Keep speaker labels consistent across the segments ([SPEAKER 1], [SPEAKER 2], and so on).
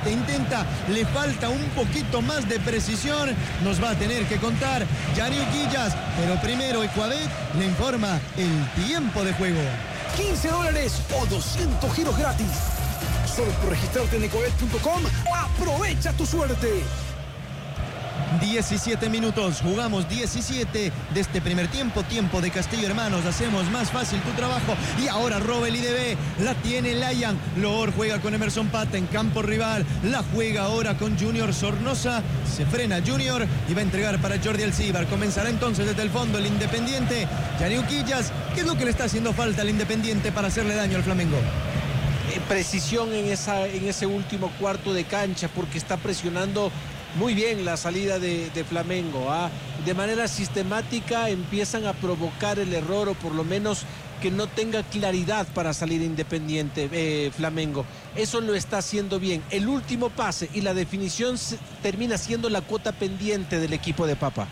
[SPEAKER 1] intenta, le falta un poquito más de precisión, nos va a tener que contar Yaniu Quillas, pero primero Ecuador le informa el tiempo de juego.
[SPEAKER 2] $15 o 200 giros gratis. Solo por registrarte en ecoet.com, aprovecha tu suerte.
[SPEAKER 1] 17 minutos, jugamos 17 de este primer tiempo, tiempo de Castillo Hermanos, hacemos más fácil tu trabajo y ahora roba el IDB, la tiene Layan, Loor juega con Emerson Pata en campo rival, la juega ahora con Junior Sornosa, se frena Junior y va a entregar para Jordi Alcibar, comenzará entonces desde el fondo el Independiente, Yaniu Quillas, ¿qué es lo que le está haciendo falta al Independiente para hacerle daño al Flamengo?
[SPEAKER 3] Precisión en ese último cuarto de cancha, porque está presionando muy bien la salida de Flamengo. De manera sistemática empiezan a provocar el error, o por lo menos que no tenga claridad para salir Independiente Flamengo. Eso lo está haciendo bien. El último pase y la definición termina siendo la cuota pendiente del equipo de Papa.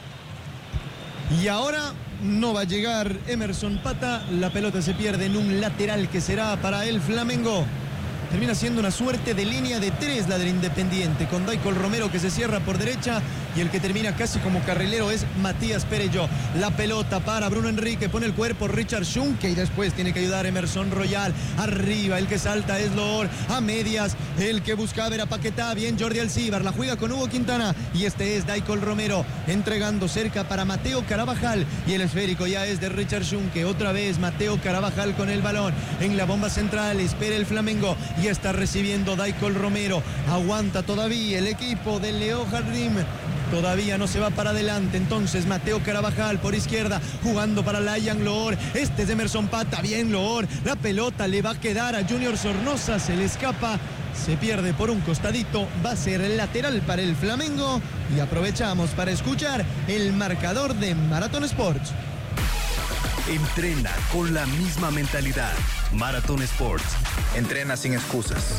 [SPEAKER 1] Y ahora no va a llegar Emerson Pata, la pelota se pierde en un lateral que será para el Flamengo. Termina siendo una suerte de línea de 3 la del Independiente, con Daicol Romero que se cierra por derecha y el que termina casi como carrilero es Matías Perello. La pelota para Bruno Enrique, pone el cuerpo Richard Schunke y después tiene que ayudar Emerson Royal. Arriba el que salta es Loor, a medias el que buscaba era Paquetá, bien Jordi Alcibar, la juega con Hugo Quintana y este es Daicol Romero entregando cerca para Mateo Carabajal y el esférico ya es de Richard Schunke. Otra vez Mateo Carabajal con el balón en la bomba central, espera el Flamengo y está recibiendo Daicol Romero, aguanta todavía el equipo de Leo Jardim, todavía no se va para adelante, entonces Mateo Carabajal por izquierda, jugando para Layan Loor, este es Emerson Pata, bien Loor, la pelota le va a quedar a Junior Sornosa, se le escapa, se pierde por un costadito, va a ser el lateral para el Flamengo y aprovechamos para escuchar el marcador de Marathon Sports.
[SPEAKER 4] Entrena con la misma mentalidad. Marathon Sports.
[SPEAKER 5] Entrena sin excusas.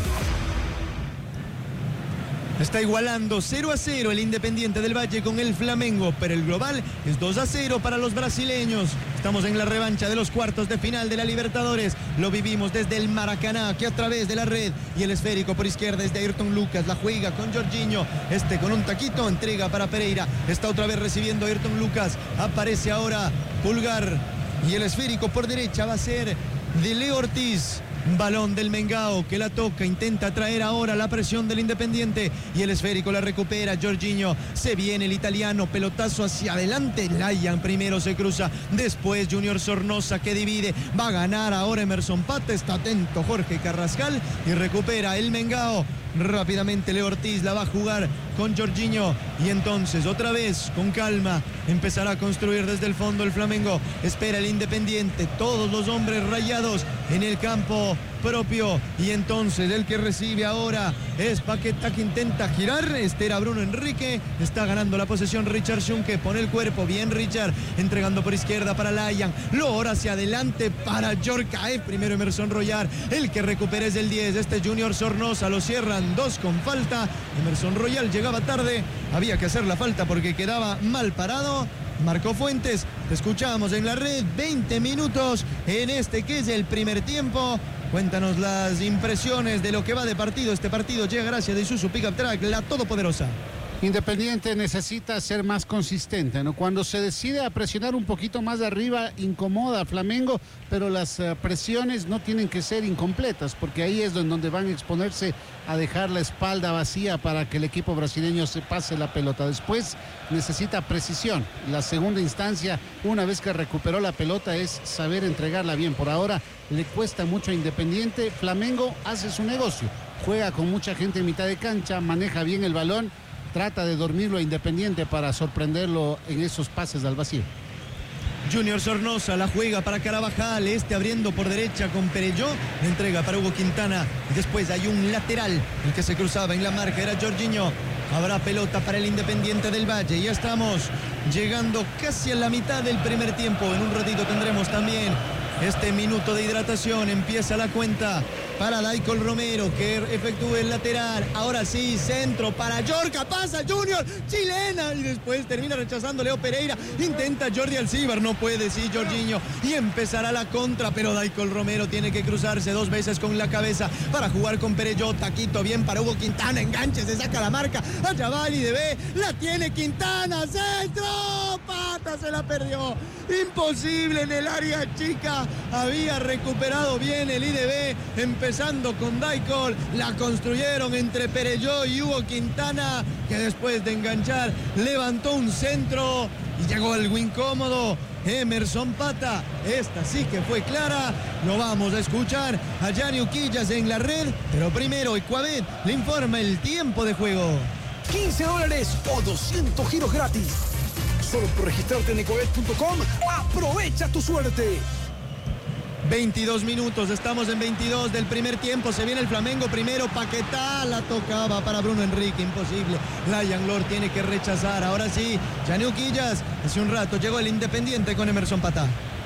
[SPEAKER 1] Está igualando 0-0 el Independiente del Valle con el Flamengo, pero el global es 2-0 para los brasileños. Estamos en la revancha de los cuartos de final de la Libertadores. Lo vivimos desde el Maracaná, que a través de la red y el esférico por izquierda es de Ayrton Lucas. La juega con Jorginho, este con un taquito, entrega para Pereira. Está otra vez recibiendo Ayrton Lucas. Aparece ahora Pulgar y el esférico por derecha va a ser de Leo Ortiz. Balón del Mengao que la toca, intenta traer ahora la presión del Independiente y el esférico la recupera Jorginho, se viene el italiano, pelotazo hacia adelante, Layan primero se cruza, después Junior Sornosa que divide, va a ganar ahora Emerson Pata, está atento Jorge Carrascal y recupera el Mengao. Rápidamente Leo Ortiz la va a jugar con Jorginho y entonces otra vez con calma empezará a construir desde el fondo el Flamengo. Espera el Independiente, todos los hombres rayados en el campo propio y entonces el que recibe ahora es Paquetá que intenta girar, este era Bruno Enrique, está ganando la posesión Richard Schunke, pone el cuerpo, bien Richard, entregando por izquierda para Layan, Loor hacia adelante para Yorcaef, primero Emerson Royal, el que recupera es el 10, este Junior Sornosa, lo cierran 2 con falta, Emerson Royal llegaba tarde, había que hacer la falta porque quedaba mal parado. Marcó Fuentes, te escuchamos en la red, 20 minutos en este que es el primer tiempo. Cuéntanos las impresiones de lo que va de partido. Este partido llega gracias a Isuzu Pickup Truck, la todopoderosa.
[SPEAKER 6] Independiente necesita ser más consistente, ¿no? Cuando se decide a presionar un poquito más de arriba, incomoda a Flamengo, pero las presiones no tienen que ser incompletas, porque ahí es donde van a exponerse a dejar la espalda vacía para que el equipo brasileño se pase la pelota. Después necesita precisión. La segunda instancia, una vez que recuperó la pelota, es saber entregarla bien. Por ahora le cuesta mucho a Independiente. Flamengo hace su negocio, juega con mucha gente en mitad de cancha, maneja bien el balón, trata de dormirlo a Independiente para sorprenderlo en esos pases al vacío.
[SPEAKER 1] Junior Sornosa la juega para Carabajal, este abriendo por derecha con Perelló, la entrega para Hugo Quintana y después hay un lateral, el que se cruzaba en la marca era Jorginho. Habrá pelota para el Independiente del Valle, ya estamos llegando casi a la mitad del primer tiempo, en un ratito tendremos también este minuto de hidratación. Empieza la cuenta para Daicol Romero, que efectúa el lateral. Ahora sí, centro para Yorca, pasa Junior, chilena, y después termina rechazando Leo Pereira. Intenta Jordi Alcíbar, no puede, sí, Jorginho, y empezará la contra, pero Daicol Romero tiene que cruzarse 2 veces con la cabeza para jugar con Perelló. Taquito bien para Hugo Quintana, enganche, se saca la marca. Allá va el IDB, la tiene Quintana, centro, pata, se la perdió. Imposible en el área chica, había recuperado bien el IDB, empezando con Daicol, la construyeron entre Perelló y Hugo Quintana, que después de enganchar levantó un centro y llegó el win cómodo. Emerson Pata, esta sí que fue clara. Lo vamos a escuchar a Gianni Uquillas en la red, pero primero Ecuabet le informa el tiempo de juego.
[SPEAKER 2] $15 o 200 giros gratis. Solo por registrarte en ecuabet.com, aprovecha tu suerte.
[SPEAKER 1] 22 minutos, estamos en 22 del primer tiempo, se viene el Flamengo primero, Paquetá, la tocaba para Bruno Enrique, imposible, Layan Lord tiene que rechazar, ahora sí, Gianni Uquillas, hace un rato llegó el Independiente con Emerson Patá.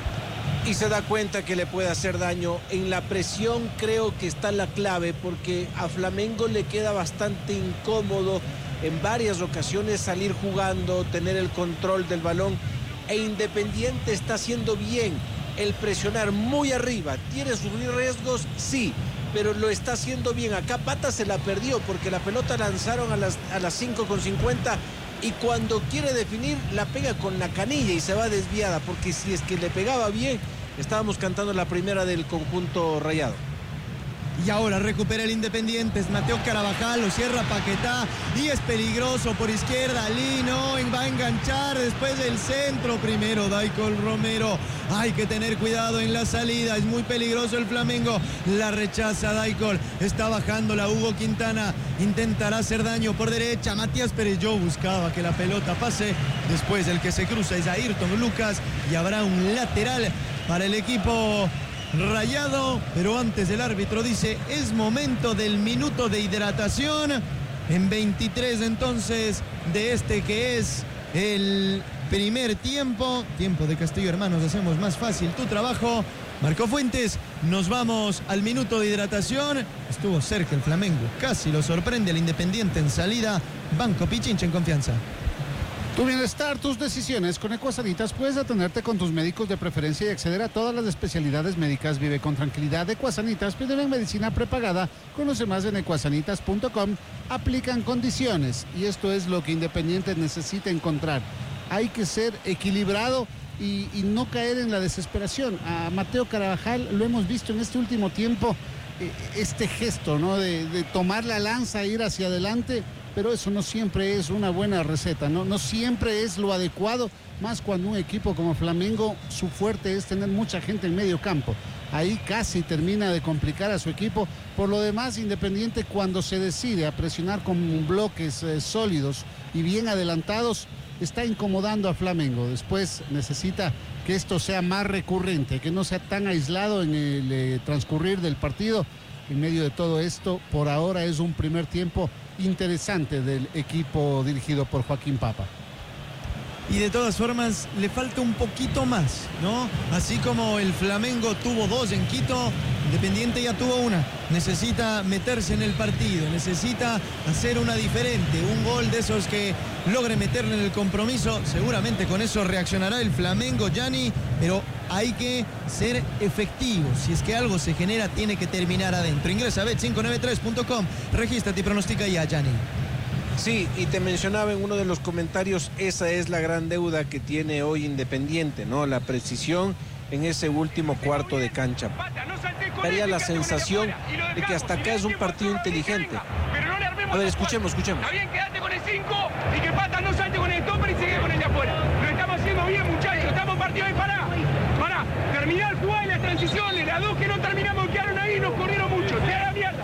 [SPEAKER 3] Y se da cuenta que le puede hacer daño. En la presión creo que está la clave, porque a Flamengo le queda bastante incómodo en varias ocasiones salir jugando, tener el control del balón, e Independiente está haciendo bien el presionar muy arriba. ¿Tiene sus riesgos? Sí, pero lo está haciendo bien. Acá Pata se la perdió porque la pelota lanzaron a las 5:50 y cuando quiere definir la pega con la canilla y se va desviada, porque si es que le pegaba bien, estábamos cantando la primera del conjunto rayado.
[SPEAKER 1] Y ahora recupera el Independiente, es Mateo Carabajal, lo cierra Paquetá y es peligroso por izquierda, Lino va a enganchar después del centro, primero Daicol Romero, hay que tener cuidado en la salida, es muy peligroso el Flamengo, la rechaza Daicol, está bajando la Hugo Quintana, intentará hacer daño por derecha, Matías Perelló buscaba que la pelota pase, después el que se cruza es Ayrton Lucas y habrá un lateral para el equipo rayado, pero antes el árbitro dice es momento del minuto de hidratación en 23 entonces de este que es el primer tiempo de Castillo Hermanos, hacemos más fácil tu trabajo. Marco Fuentes, nos vamos al minuto de hidratación, estuvo cerca el Flamengo, casi lo sorprende el Independiente en salida. Banco Pichincha en confianza.
[SPEAKER 6] Tu bienestar, tus decisiones. Con Ecuasanitas puedes atenderte con tus médicos de preferencia y acceder a todas las especialidades médicas. Vive con tranquilidad. Ecuasanitas, piden medicina prepagada. Conoce más en ecuasanitas.com. Aplican condiciones y esto es lo que Independiente necesita encontrar. Hay que ser equilibrado y no caer en la desesperación. A Mateo Carabajal lo hemos visto en este último tiempo, este gesto, ¿no? de tomar la lanza e ir hacia adelante. Pero eso no siempre es una buena receta, no siempre es lo adecuado, más cuando un equipo como Flamengo, su fuerte es tener mucha gente en medio campo. Ahí casi termina de complicar a su equipo. Por lo demás, Independiente, cuando se decide a presionar con bloques sólidos y bien adelantados, está incomodando a Flamengo. Después necesita que esto sea más recurrente, que no sea tan aislado en el transcurrir del partido. En medio de todo esto, por ahora es un primer tiempo interesante del equipo dirigido por Joaquín Papa.
[SPEAKER 1] Y de todas formas le falta un poquito más, ¿no? Así como el Flamengo tuvo 2 en Quito, Independiente ya tuvo 1. Necesita meterse en el partido, necesita hacer una diferente, un gol de esos que logre meterle en el compromiso. Seguramente con eso reaccionará el Flamengo, Gianni, pero hay que ser efectivo. Si es que algo se genera, tiene que terminar adentro. Ingresa a bet593.com, regístrate y pronostica ya, Gianni.
[SPEAKER 3] Sí, y te mencionaba en uno de los comentarios, esa es la gran deuda que tiene hoy Independiente, ¿no? La precisión en ese último cuarto de cancha. Daría la sensación de que hasta acá es un partido inteligente. A ver, escuchemos.
[SPEAKER 7] Está bien, quédate con el 5 y que Pata no salte con el topper y sigue con el de afuera. Lo estamos haciendo bien, muchachos. Estamos partidos ahí, pará. Terminar el jugar en las transiciones. Las 2 que no terminamos quedaron ahí y nos corrieron mucho. ¡Te da la mierda!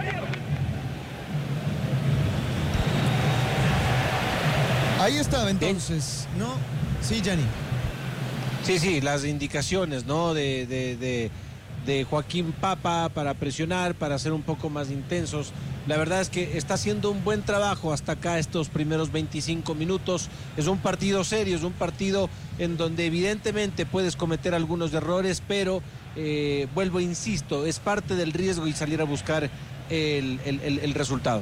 [SPEAKER 1] Ahí estaba entonces, ¿no? Sí, Gianni.
[SPEAKER 3] Sí, las indicaciones, ¿no? De Joaquín Papa para presionar, para ser un poco más intensos. La verdad es que está haciendo un buen trabajo hasta acá estos primeros 25 minutos. Es un partido serio, es un partido en donde evidentemente puedes cometer algunos errores, pero vuelvo, insisto, es parte del riesgo y salir a buscar el resultado.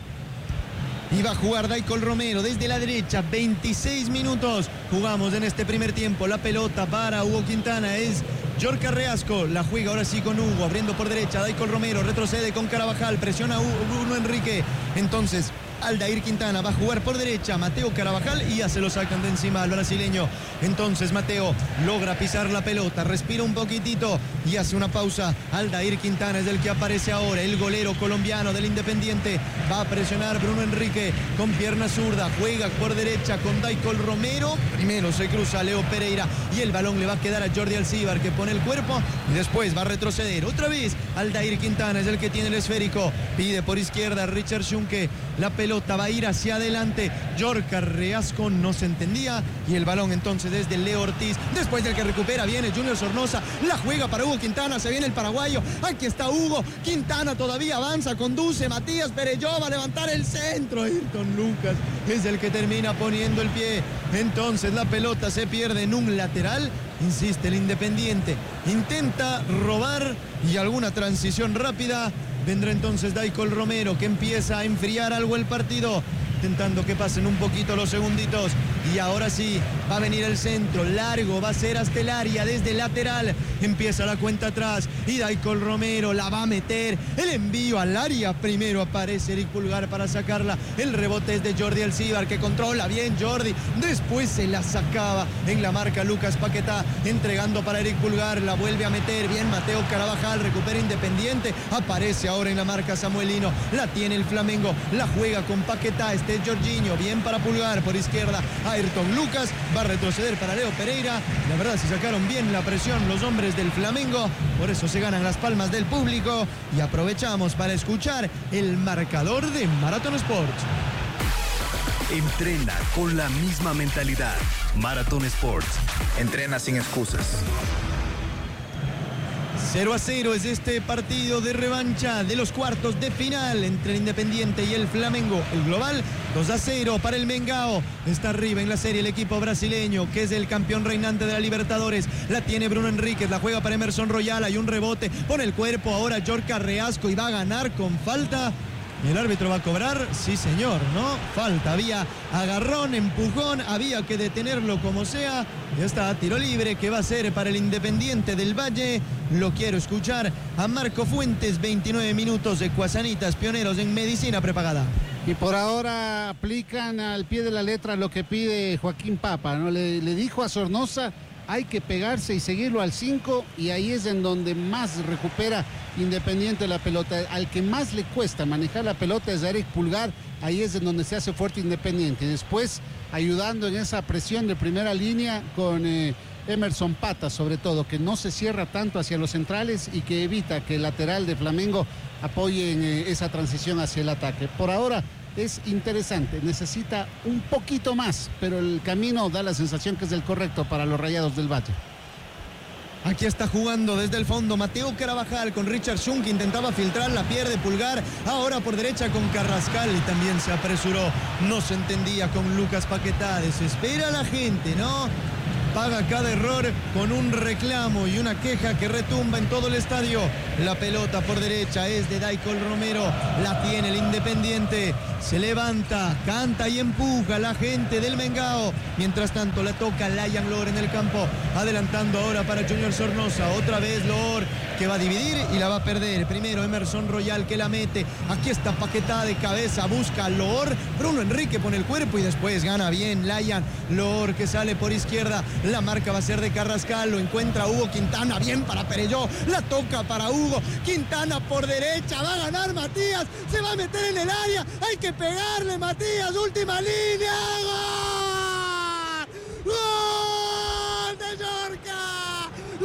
[SPEAKER 1] Y va a jugar Daicol Romero desde la derecha, 26 minutos. Jugamos en este primer tiempo. La pelota para Hugo Quintana es Yorka Reasco. La juega ahora sí con Hugo, abriendo por derecha. Daicol Romero retrocede con Carabajal, presiona a Bruno Enrique. Entonces Aldair Quintana va a jugar por derecha, Mateo Carabajal, y ya se lo sacan de encima al brasileño. Entonces Mateo logra pisar la pelota, respira un poquitito y hace una pausa. Aldair Quintana es el que aparece ahora, el golero colombiano del Independiente. Va a presionar Bruno Enrique con pierna zurda, juega por derecha con Daicol Romero. Primero se cruza Leo Pereira y el balón le va a quedar a Jordi Alcibar, que pone el cuerpo y después va a retroceder. Otra vez Aldair Quintana es el que tiene el esférico, pide por izquierda Richard Schunke. La pelota va a ir hacia adelante. Yorka Reasco no se entendía y el balón entonces desde Leo Ortiz. Después del que recupera viene Junior Sornosa. La juega para Hugo Quintana. Se viene el paraguayo. Aquí está Hugo. Quintana todavía avanza, conduce. Matías Perelló va a levantar el centro. Ayrton Lucas es el que termina poniendo el pie. Entonces la pelota se pierde en un lateral. Insiste el Independiente. Intenta robar y alguna transición rápida. Vendrá entonces Daicol Romero, que empieza a enfriar algo el partido, intentando que pasen un poquito los segunditos. Y ahora sí, va a venir el centro, largo, va a ser hasta el área, desde el lateral. Empieza la cuenta atrás y Daicol Romero la va a meter. El envío al área, primero aparece Eric Pulgar para sacarla. El rebote es de Jordi Alcibar, que controla bien Jordi. Después se la sacaba en la marca Lucas Paquetá, entregando para Eric Pulgar. La vuelve a meter bien Mateo Carabajal, recupera Independiente. Aparece ahora en la marca Samuelino. La tiene el Flamengo, la juega con Paquetá. Este es Jorginho, bien para Pulgar por izquierda. Ayrton Lucas va a retroceder para Leo Pereira. La verdad, se sacaron bien la presión los hombres del Flamengo, por eso se ganan las palmas del público. Y aprovechamos para escuchar el marcador de Marathon Sports.
[SPEAKER 4] Entrena con la misma mentalidad. Marathon Sports.
[SPEAKER 5] Entrena sin excusas.
[SPEAKER 1] 0-0 es este partido de revancha de los cuartos de final entre el Independiente y el Flamengo. El global 2-0 para el Mengao. Está arriba en la serie el equipo brasileño, que es el campeón reinante de la Libertadores. La tiene Bruno Enríquez, la juega para Emerson Royal. Hay un rebote, pone el cuerpo ahora Yorka Reasco y va a ganar con falta. Y el árbitro va a cobrar, sí señor, ¿no? Falta, había agarrón, empujón, había que detenerlo como sea. Ya está, tiro libre que va a ser para el Independiente del Valle. Lo quiero escuchar a Marco Fuentes, 29 minutos de Cuasanitas, pioneros en medicina prepagada.
[SPEAKER 6] Y por ahora aplican al pie de la letra lo que pide Joaquín Papa, ¿no? Le dijo a Sornosa, hay que pegarse y seguirlo al 5, y ahí es en donde más recupera Independiente la pelota. Al que más le cuesta manejar la pelota es Eric Pulgar, ahí es en donde se hace fuerte Independiente. Después ayudando en esa presión de primera línea con Emerson Pata, sobre todo, que no se cierra tanto hacia los centrales y que evita que el lateral de Flamengo apoye en esa transición hacia el ataque. Por ahora es interesante, necesita un poquito más, pero el camino da la sensación que es el correcto para los Rayados del Valle.
[SPEAKER 1] Aquí está jugando desde el fondo Mateo Carabajal con Richard Schunke, intentaba filtrar, la pierde Pulgar, ahora por derecha con Carrascal y también se apresuró, no se entendía con Lucas Paquetá. Desespera a la gente, ¿no? Paga cada error con un reclamo y una queja que retumba en todo el estadio. La pelota por derecha es de Daicol Romero, la tiene el Independiente, se levanta, canta y empuja la gente del Mengao. Mientras tanto la toca Layan Loor en el campo, adelantando ahora para Junior Sornosa. Otra vez Loor, que va a dividir y la va a perder. Primero Emerson Royal, que la mete. Aquí está Paquetá de cabeza, busca Loor. Bruno Enrique pone el cuerpo y después gana bien Layan Loor, que sale por izquierda. La marca va a ser de Carrascal, lo encuentra Hugo Quintana, bien para Perelló, la toca para Hugo Quintana por derecha, va a ganar Matías, se va a meter en el área, hay que pegarle Matías, última línea, ¡gol! ¡Gol de Yorka!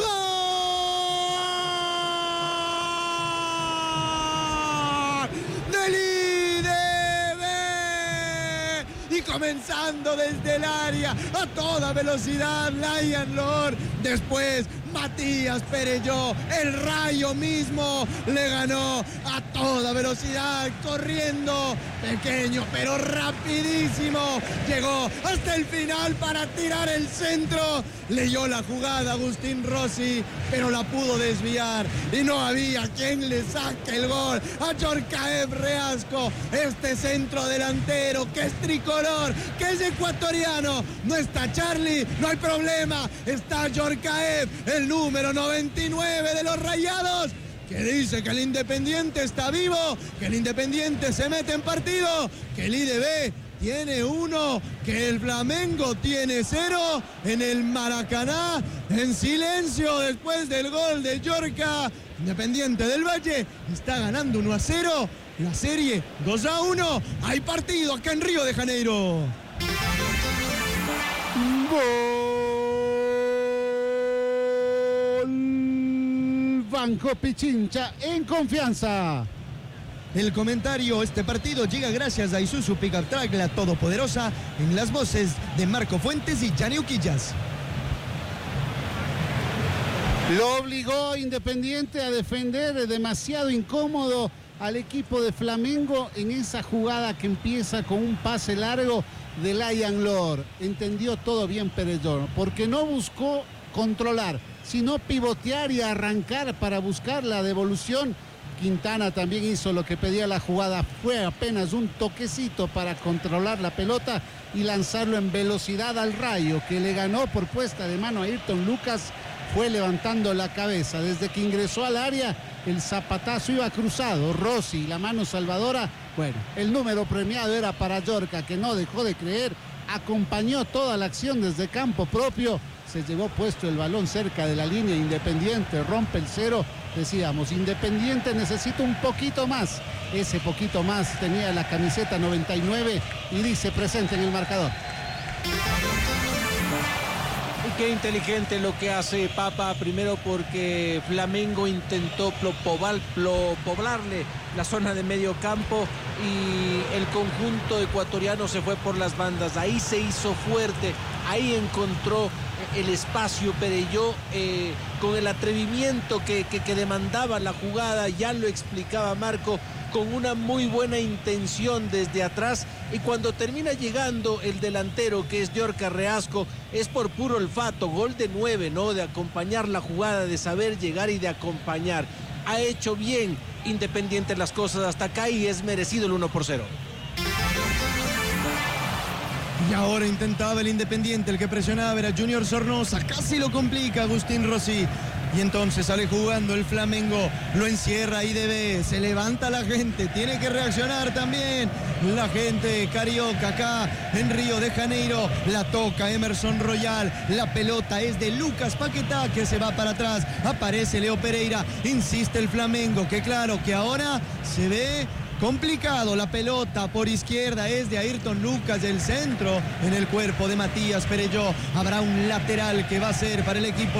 [SPEAKER 1] ¡Gol! ¡Del IDB! Y comenzando desde el área, a toda velocidad, Layan Loor. Después, Matías Perelló, el Rayo mismo, le ganó a toda velocidad, corriendo, pequeño pero rapidísimo, llegó hasta el final para tirar el centro, leyó la jugada Agustín Rossi, pero la pudo desviar y no había quien le saque el gol a Djorkaeff Reasco, este centro delantero que es tricolor, que es ecuatoriano. No está Charlie, no hay problema, está Djorkaeff, el número 99 de los Rayados, que dice que el Independiente está vivo, que el Independiente se mete en partido, que el IDB tiene 1, que el Flamengo tiene 0 en el Maracaná, en silencio después del gol de Djorka. Independiente del Valle está ganando 1-0, la serie 2-1, hay partido acá en Río de Janeiro.
[SPEAKER 6] Gol Banco Pichincha en confianza.
[SPEAKER 1] El comentario, este partido llega gracias a Isuzu Pickup Truck, la todopoderosa, en las voces de Marco Fuentes y Gianni Uquillas.
[SPEAKER 6] Lo obligó Independiente a defender demasiado incómodo al equipo de Flamengo en esa jugada que empieza con un pase largo de Lion Lord. Entendió todo bien Perellón, porque no buscó controlar, sino pivotear y arrancar para buscar la devolución. Quintana también hizo lo que pedía la jugada, fue apenas un toquecito para controlar la pelota y lanzarlo en velocidad al Rayo, que le ganó por puesta de mano a Ayrton Lucas. Fue levantando la cabeza, desde que ingresó al área el zapatazo iba cruzado, Rossi, la mano salvadora, bueno, el número premiado era para Djorka, que no dejó de creer, acompañó toda la acción desde campo propio, se llevó puesto el balón cerca de la línea. Independiente rompe el 0, decíamos, Independiente necesita un poquito más, ese poquito más tenía la camiseta 99 y dice presente en el marcador.
[SPEAKER 3] Y qué inteligente lo que hace Papa, primero porque Flamengo intentó poblarle la zona de medio campo y el conjunto ecuatoriano se fue por las bandas, ahí se hizo fuerte, ahí encontró el espacio Perelló con el atrevimiento que demandaba la jugada, ya lo explicaba Marco, con una muy buena intención desde atrás, y cuando termina llegando el delantero que es Djorka Reasco, es por puro olfato, gol de 9, ¿no? De acompañar la jugada, de saber llegar y de acompañar. Ha hecho bien Independiente las cosas hasta acá y es merecido el 1-0.
[SPEAKER 1] Y ahora intentaba el Independiente, el que presionaba era Junior Sornosa, casi lo complica Agustín Rossi. Y entonces sale jugando el Flamengo, lo encierra IDB, se levanta la gente, tiene que reaccionar también la gente carioca acá en Río de Janeiro, la toca Emerson Royal, la pelota es de Lucas Paquetá que se va para atrás, aparece Leo Pereira, insiste el Flamengo, que claro que ahora se ve complicado, la pelota por izquierda es de Ayrton Lucas, del centro en el cuerpo de Matías Perelló. Habrá un lateral que va a ser para el equipo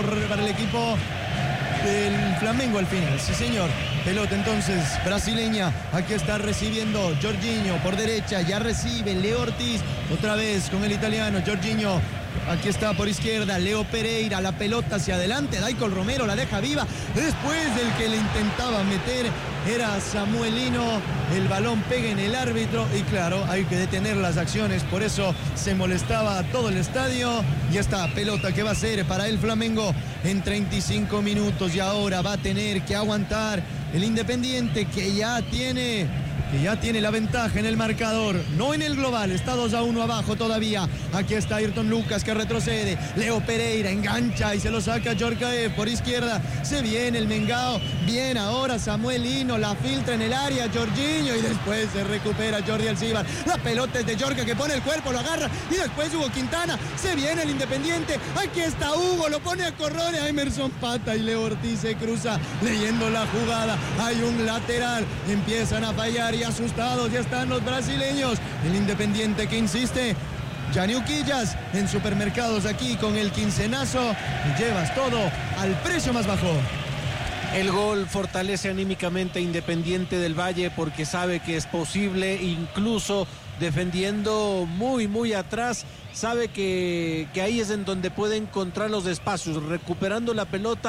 [SPEAKER 1] del Flamengo al final, sí señor. Pelota entonces brasileña, aquí está recibiendo Jorginho por derecha, ya recibe Leo Ortiz, otra vez con el italiano Jorginho. Aquí está por izquierda Leo Pereira, la pelota hacia adelante, Daicol Romero la deja viva, después del que le intentaba meter era Samuelino, el balón pega en el árbitro y claro, hay que detener las acciones, por eso se molestaba todo el estadio. Y esta pelota que va a ser para el Flamengo en 35 minutos y ahora va a tener que aguantar el Independiente que ya tiene la ventaja en el marcador, no en el global, está 2-1 abajo todavía. Aquí está Ayrton Lucas que retrocede, Leo Pereira engancha y se lo saca Djorkaeff por izquierda, se viene el Mengao, bien ahora Samuelino, la filtra en el área Jorginho y después se recupera Jordi Alcibar, la pelota es de Djorka que pone el cuerpo, lo agarra y después Hugo Quintana, se viene el Independiente, aquí está Hugo, lo pone a correr a Emerson Pata y Leo Ortiz se cruza leyendo la jugada, hay un lateral, empiezan a fallar y asustados ya están los brasileños, el Independiente que insiste. Gianni Uquillas en supermercados aquí con el quincenazo y llevas todo al precio más bajo.
[SPEAKER 3] El gol fortalece anímicamente a Independiente del Valle porque sabe que es posible, incluso defendiendo muy atrás, sabe que ahí es en donde puede encontrar los espacios, recuperando la pelota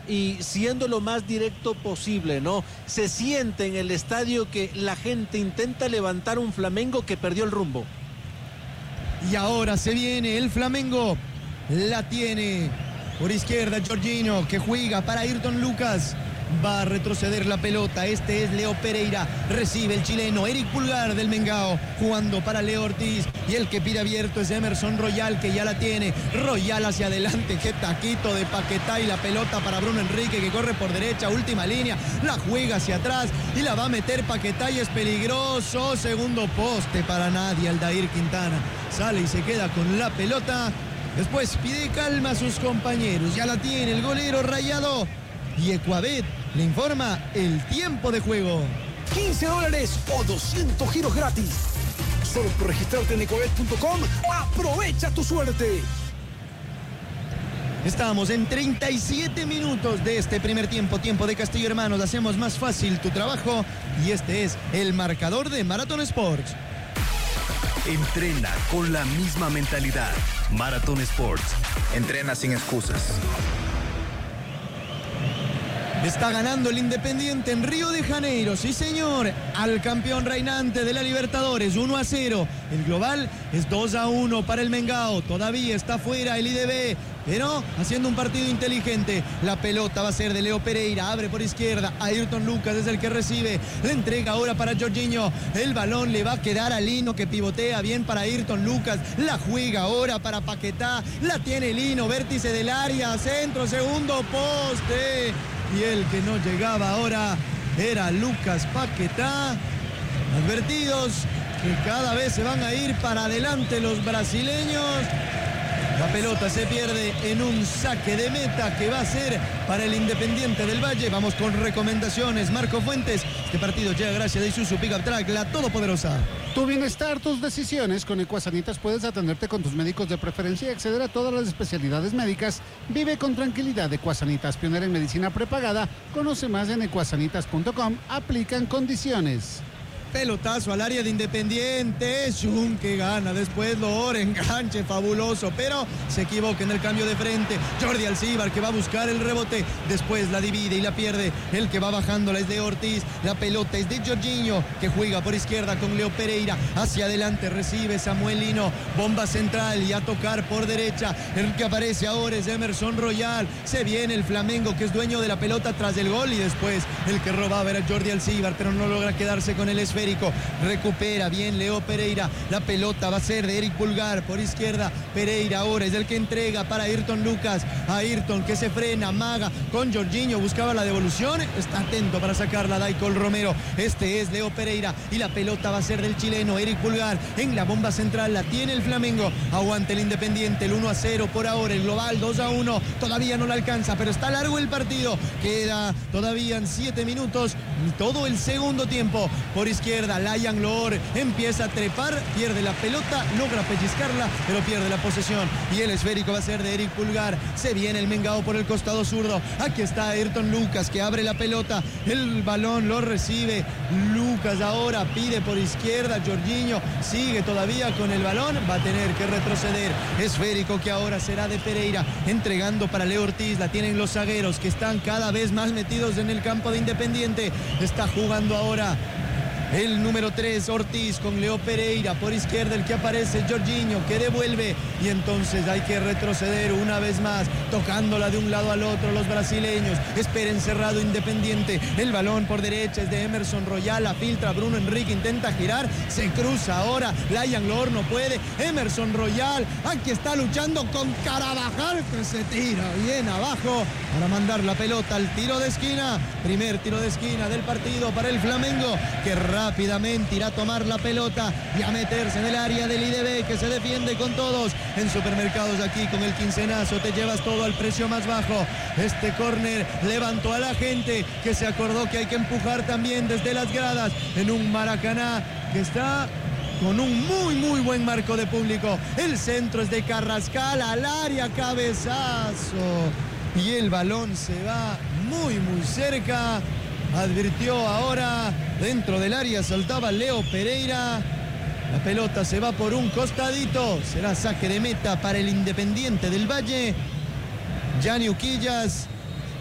[SPEAKER 3] y siendo lo más directo posible, ¿no? Se siente en el estadio que la gente intenta levantar un Flamengo que perdió el rumbo.
[SPEAKER 1] Y ahora se viene el Flamengo. La tiene por izquierda Jorginho, que juega para Ayrton Lucas. Va a retroceder la pelota. Este es Leo Pereira. Recibe el chileno Eric Pulgar del Mengao, jugando para Leo Ortiz. Y el que pide abierto es Emerson Royal, que ya la tiene. Royal hacia adelante. Qué taquito de Paquetá. Y la pelota para Bruno Enrique, que corre por derecha. Última línea. La juega hacia atrás. Y la va a meter Paquetá. Y es peligroso. Segundo poste para nadie. Aldair Quintana sale y se queda con la pelota. Después pide calma a sus compañeros. Ya la tiene el golero Rayado. Y Ecuabet le informa el tiempo de juego.
[SPEAKER 2] $15 o 200 giros gratis. Solo por registrarte en ecuabet.com. Aprovecha tu suerte.
[SPEAKER 1] Estamos en 37 minutos de este primer tiempo. Tiempo de Castillo Hermanos. Hacemos más fácil tu trabajo. Y este es el marcador de Marathon Sports.
[SPEAKER 4] Entrena con la misma mentalidad. Marathon Sports.
[SPEAKER 5] Entrena sin excusas.
[SPEAKER 1] Está ganando el Independiente en Río de Janeiro, sí señor, al campeón reinante de la Libertadores, 1-0. El global es 2-1 para el Mengao. Todavía está fuera el IDB, pero haciendo un partido inteligente. La pelota va a ser de Leo Pereira, abre por izquierda. Ayrton Lucas es el que recibe. Le entrega ahora para Jorginho. El balón le va a quedar a Lino, que pivotea bien para Ayrton Lucas. La juega ahora para Paquetá. La tiene Lino, vértice del área, centro, segundo poste. Y el que no llegaba ahora era Lucas Paquetá. Advertidos que cada vez se van a ir para adelante los brasileños. La pelota se pierde en un saque de meta que va a ser para el Independiente del Valle. Vamos con recomendaciones. Marco Fuentes. Este partido llega gracias a Isuzu Pickup Truck, la todopoderosa.
[SPEAKER 6] Tu bienestar, tus decisiones. Con Ecuasanitas puedes atenderte con tus médicos de preferencia y acceder a todas las especialidades médicas. Vive con tranquilidad. Ecuasanitas, pionera en medicina prepagada. Conoce más en ecuasanitas.com. Aplican condiciones.
[SPEAKER 1] Pelotazo al área de Independiente. Shun que gana. Después Lore, enganche fabuloso, pero se equivoca en el cambio de frente. Jordi Alcíbar, que va a buscar el rebote. Después la divide y la pierde. El que va bajándola es de Ortiz. La pelota es de Jorginho, que juega por izquierda con Leo Pereira. Hacia adelante recibe Samuel Lino. Bomba central y a tocar por derecha. El que aparece ahora es Emerson Royal. Se viene el Flamengo, que es dueño de la pelota tras el gol. Y después el que robaba era Jordi Alcíbar, pero no logra quedarse con el esférico. Recupera bien Leo Pereira. La pelota va a ser de Eric Pulgar por izquierda. Pereira ahora es el que entrega para Ayrton Lucas. Ayrton, que se frena, maga con Jorginho, buscaba la devolución. Está atento para sacarla Daicol Romero. Este es Leo Pereira y la pelota va a ser del chileno Eric Pulgar. En la bomba central la tiene el Flamengo. Aguanta el Independiente, el 1-0 por ahora. El global 2-1. Todavía no la alcanza, pero está largo el partido. Queda todavía en 7 minutos todo el segundo tiempo. Por izquierda Layan Loor empieza a trepar, pierde la pelota, logra pellizcarla, pero pierde la posesión. Y el esférico va a ser de Eric Pulgar. Se viene el Mengao por el costado zurdo. Aquí está Ayrton Lucas, que abre la pelota. El balón lo recibe Lucas ahora, pide por izquierda. Jorginho sigue todavía con el balón, va a tener que retroceder. Esférico que ahora será de Pereira, entregando para Leo Ortiz. La tienen los zagueros, que están cada vez más metidos en el campo de Independiente. Está jugando ahora el número 3, Ortiz, con Leo Pereira. Por izquierda el que aparece, Jorginho, que devuelve. Y entonces hay que retroceder una vez más, tocándola de un lado al otro los brasileños. Espera encerrado Independiente. El balón por derecha es de Emerson Royal. La filtra Bruno Enrique, intenta girar. Se cruza ahora. Layan Loor no puede. Emerson Royal, aquí está luchando con Carabajal, que se tira bien abajo para mandar la pelota al tiro de esquina. Primer tiro de esquina del partido para el Flamengo, que rápidamente irá a tomar la pelota y a meterse en el área del IDB, que se defiende con todos. En Supermercados aquí con el quincenazo te llevas todo al precio más bajo. Este córner levantó a la gente, que se acordó que hay que empujar también desde las gradas en un Maracaná que está con un muy buen marco de público. El centro es de Carrascal al área, cabezazo, y el balón se va muy cerca. Advirtió ahora, dentro del área saltaba Leo Pereira. La pelota se va por un costadito. Será saque de meta para el Independiente del Valle. Gianni Uquillas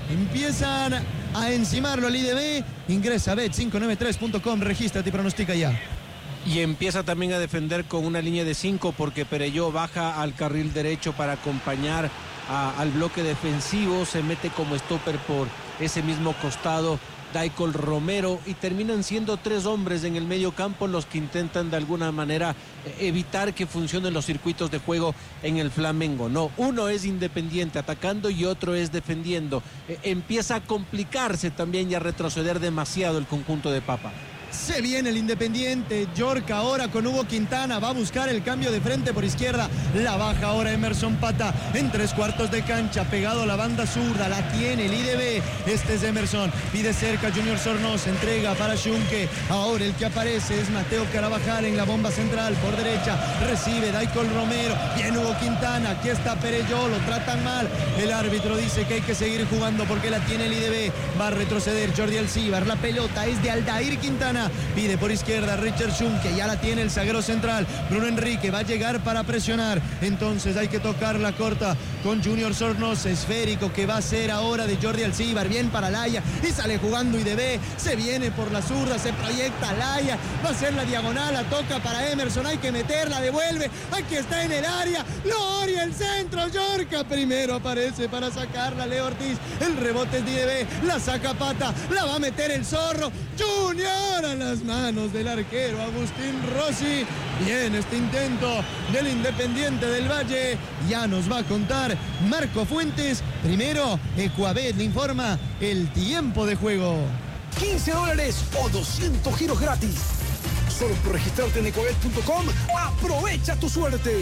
[SPEAKER 1] empiezan a encimarlo al IDB. Ingresa a bet593.com, regístrate y pronostica ya.
[SPEAKER 3] Y empieza también a defender con una línea de 5 porque Perelló baja al carril derecho para acompañar al bloque defensivo. Se mete como stopper por ese mismo costado Daicol Romero y terminan siendo 3 hombres en el medio campo los que intentan de alguna manera evitar que funcionen los circuitos de juego en el Flamengo. No, uno es Independiente atacando y otro es defendiendo. Empieza a complicarse también y a retroceder demasiado el conjunto de Papa.
[SPEAKER 1] Se viene el Independiente. York ahora con Hugo Quintana. Va a buscar el cambio de frente por izquierda. La baja ahora Emerson Pata en 3/4 de cancha. Pegado a la banda zurda. La tiene el IDB. Este es Emerson. Pide cerca Junior Sornosa. Entrega para Schunke. Ahora el que aparece es Mateo Carabajal en la bomba central por derecha. Recibe Daicol Romero. Viene Hugo Quintana. Aquí está Perelló. Lo tratan mal. El árbitro dice que hay que seguir jugando porque la tiene el IDB. Va a retroceder Jordi Alcíbar. La pelota es de Aldair Quintana. Pide por izquierda Richard Schunke, ya la tiene el zaguero central. Bruno Enrique va a llegar para presionar. Entonces hay que tocar la corta con Junior Sornosa. Esférico que va a ser ahora de Jordi Alcíbar. Bien para Laya y sale jugando IDB. Se viene por la zurda, se proyecta Laya. Va a ser la diagonal, la toca para Emerson. Hay que meterla, devuelve. Aquí está en el área. Loria, el centro. Yorca primero aparece para sacarla. Leo Ortiz. El rebote es de IDB. La saca Pata. La va a meter el Zorro. Junior a las manos del arquero Agustín Rossi. Bien este intento del Independiente del Valle. Ya nos va a contar Marco Fuentes. Primero, Ecuabet le informa el tiempo de juego.
[SPEAKER 2] $15 o 200 giros gratis. Solo por registrarte en ecoet.com. Aprovecha tu suerte.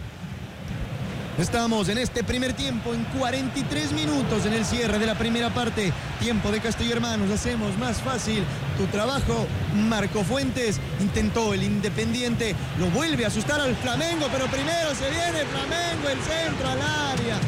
[SPEAKER 1] Estamos en este primer tiempo en 43 minutos en el cierre de la primera parte. Tiempo de Castillo Hermanos. Hacemos más fácil tu trabajo. Marco Fuentes intentó el Independiente. Lo vuelve a asustar al Flamengo, pero primero se viene Flamengo, el centro al área.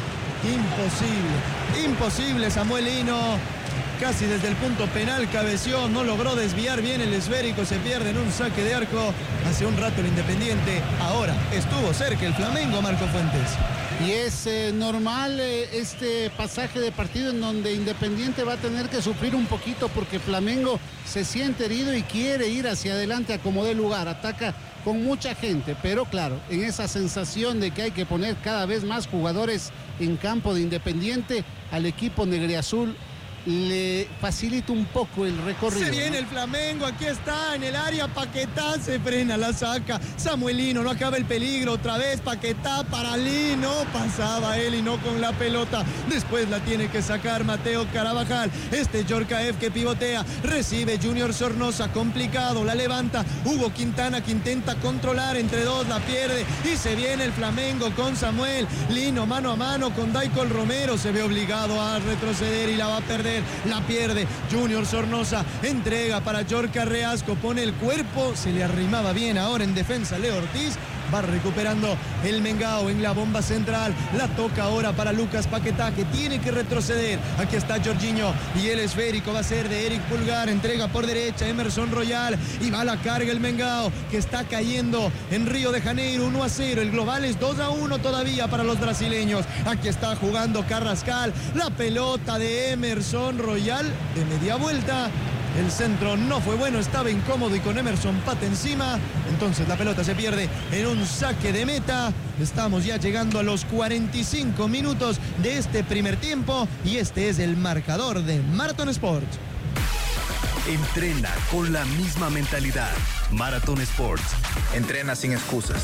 [SPEAKER 1] Imposible. Samuel Lino casi desde el punto penal cabeció, no logró desviar bien el esférico, se pierde en un saque de arco. Hace un rato el Independiente, ahora estuvo cerca el Flamengo, Marco Fuentes.
[SPEAKER 6] Y es normal este pasaje de partido en donde Independiente va a tener que sufrir un poquito porque Flamengo se siente herido y quiere ir hacia adelante a como dé lugar. Ataca con mucha gente, pero claro, en esa sensación de que hay que poner cada vez más jugadores en campo de Independiente, al equipo negriazul le facilita un poco el recorrido.
[SPEAKER 1] Se viene, ¿no? El Flamengo, aquí está en el área, Paquetá se frena, la saca Samuel Lino, no acaba el peligro, otra vez Paquetá para Lino, pasaba él y no con la pelota, después la tiene que sacar Mateo Carabajal. Este Yorkaev que pivotea, recibe Junior Sornosa, complicado, la levanta Hugo Quintana que intenta controlar entre dos, la pierde y se viene el Flamengo con Samuel Lino mano a mano con Daicol Romero, se ve obligado a retroceder y la va a perder. La pierde Junior Sornosa, entrega para Yorka Reasco, pone el cuerpo, se le arrimaba bien ahora en defensa Leo Ortiz. Va recuperando el Mengao en la bomba central. La toca ahora para Lucas Paquetá que tiene que retroceder. Aquí está Jorginho y el esférico va a ser de Eric Pulgar. Entrega por derecha Emerson Royal y va a la carga el Mengao que está cayendo en Río de Janeiro 1-0. El global es 2-1 todavía para los brasileños. Aquí está jugando Carrascal. La pelota de Emerson Royal de media vuelta. El centro no fue bueno, estaba incómodo y con Emerson Pata encima. Entonces la pelota se pierde en un saque de meta. Estamos ya llegando a los 45 minutos de este primer tiempo y este es el marcador de Marathon Sports.
[SPEAKER 4] Entrena con la misma mentalidad. Marathon Sports.
[SPEAKER 5] Entrena sin excusas.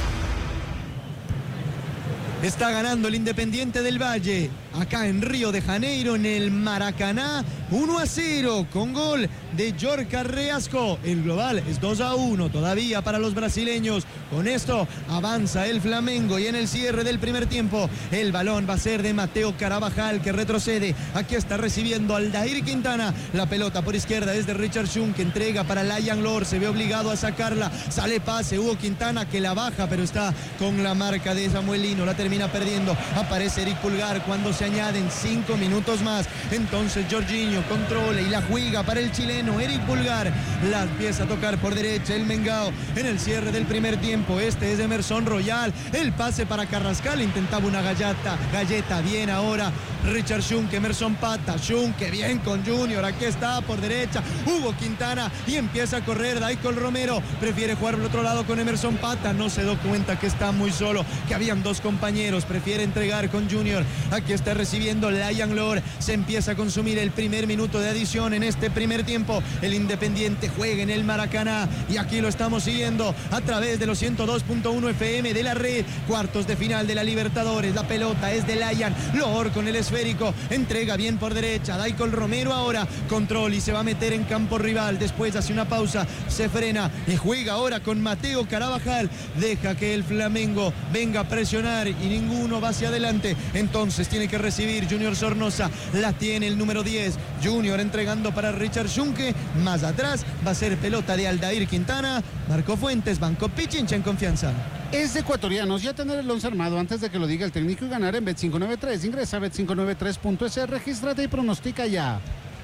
[SPEAKER 1] Está ganando el Independiente del Valle, acá en Río de Janeiro, en el Maracaná, 1-0, con gol de Yorka Reasco. El global es 2-1 todavía para los brasileños. Con esto avanza el Flamengo y en el cierre del primer tiempo, el balón va a ser de Mateo Carabajal, que retrocede. Aquí está recibiendo Aldair Quintana. La pelota por izquierda es de Richard Schunke, que entrega para Layan Lor, se ve obligado a sacarla. Sale pase, Hugo Quintana que la baja, pero está con la marca de Samuel Lino. La termina perdiendo. Aparece Eric Pulgar cuando se añaden 5 minutos más. Entonces Jorginho controla y la juega para el chileno Eric Pulgar. La empieza a tocar por derecha el Mengao en el cierre del primer tiempo. Este es Emerson Royal. El pase para Carrascal. Intentaba una galleta. Bien ahora Richard Schunke, Emerson Pata. Schunke bien con Junior. Aquí está por derecha Hugo Quintana y empieza a correr Daikol Romero. Prefiere jugar al otro lado con Emerson Pata. No se dio cuenta que está muy solo, que habían dos compañeros. Prefiere entregar con Junior. Aquí está recibiendo Lion Lord. Se empieza a consumir el primer minuto de adición en este primer tiempo. El Independiente juega en el Maracaná y aquí lo estamos siguiendo a través de los 102.1 FM de la red. Cuartos de final de la Libertadores. La pelota es de Lion Lord con el esférico. Entrega bien por derecha. Daikol Romero ahora control y se va a meter en campo rival. Después hace una pausa, se frena y juega ahora con Mateo Carabajal. Deja que el Flamengo venga a presionar y ninguno va hacia adelante. Entonces tiene que recibir Junior Sornosa. La tiene el número 10. Junior entregando para Richard Schunke. Más atrás va a ser pelota de Aldair Quintana. Marco Fuentes, Banco Pichincha en confianza.
[SPEAKER 6] Es de ecuatorianos ya tener el once armado antes de que lo diga el técnico y ganar en Bet593. Ingresa a Bet593.es, regístrate y pronostica ya.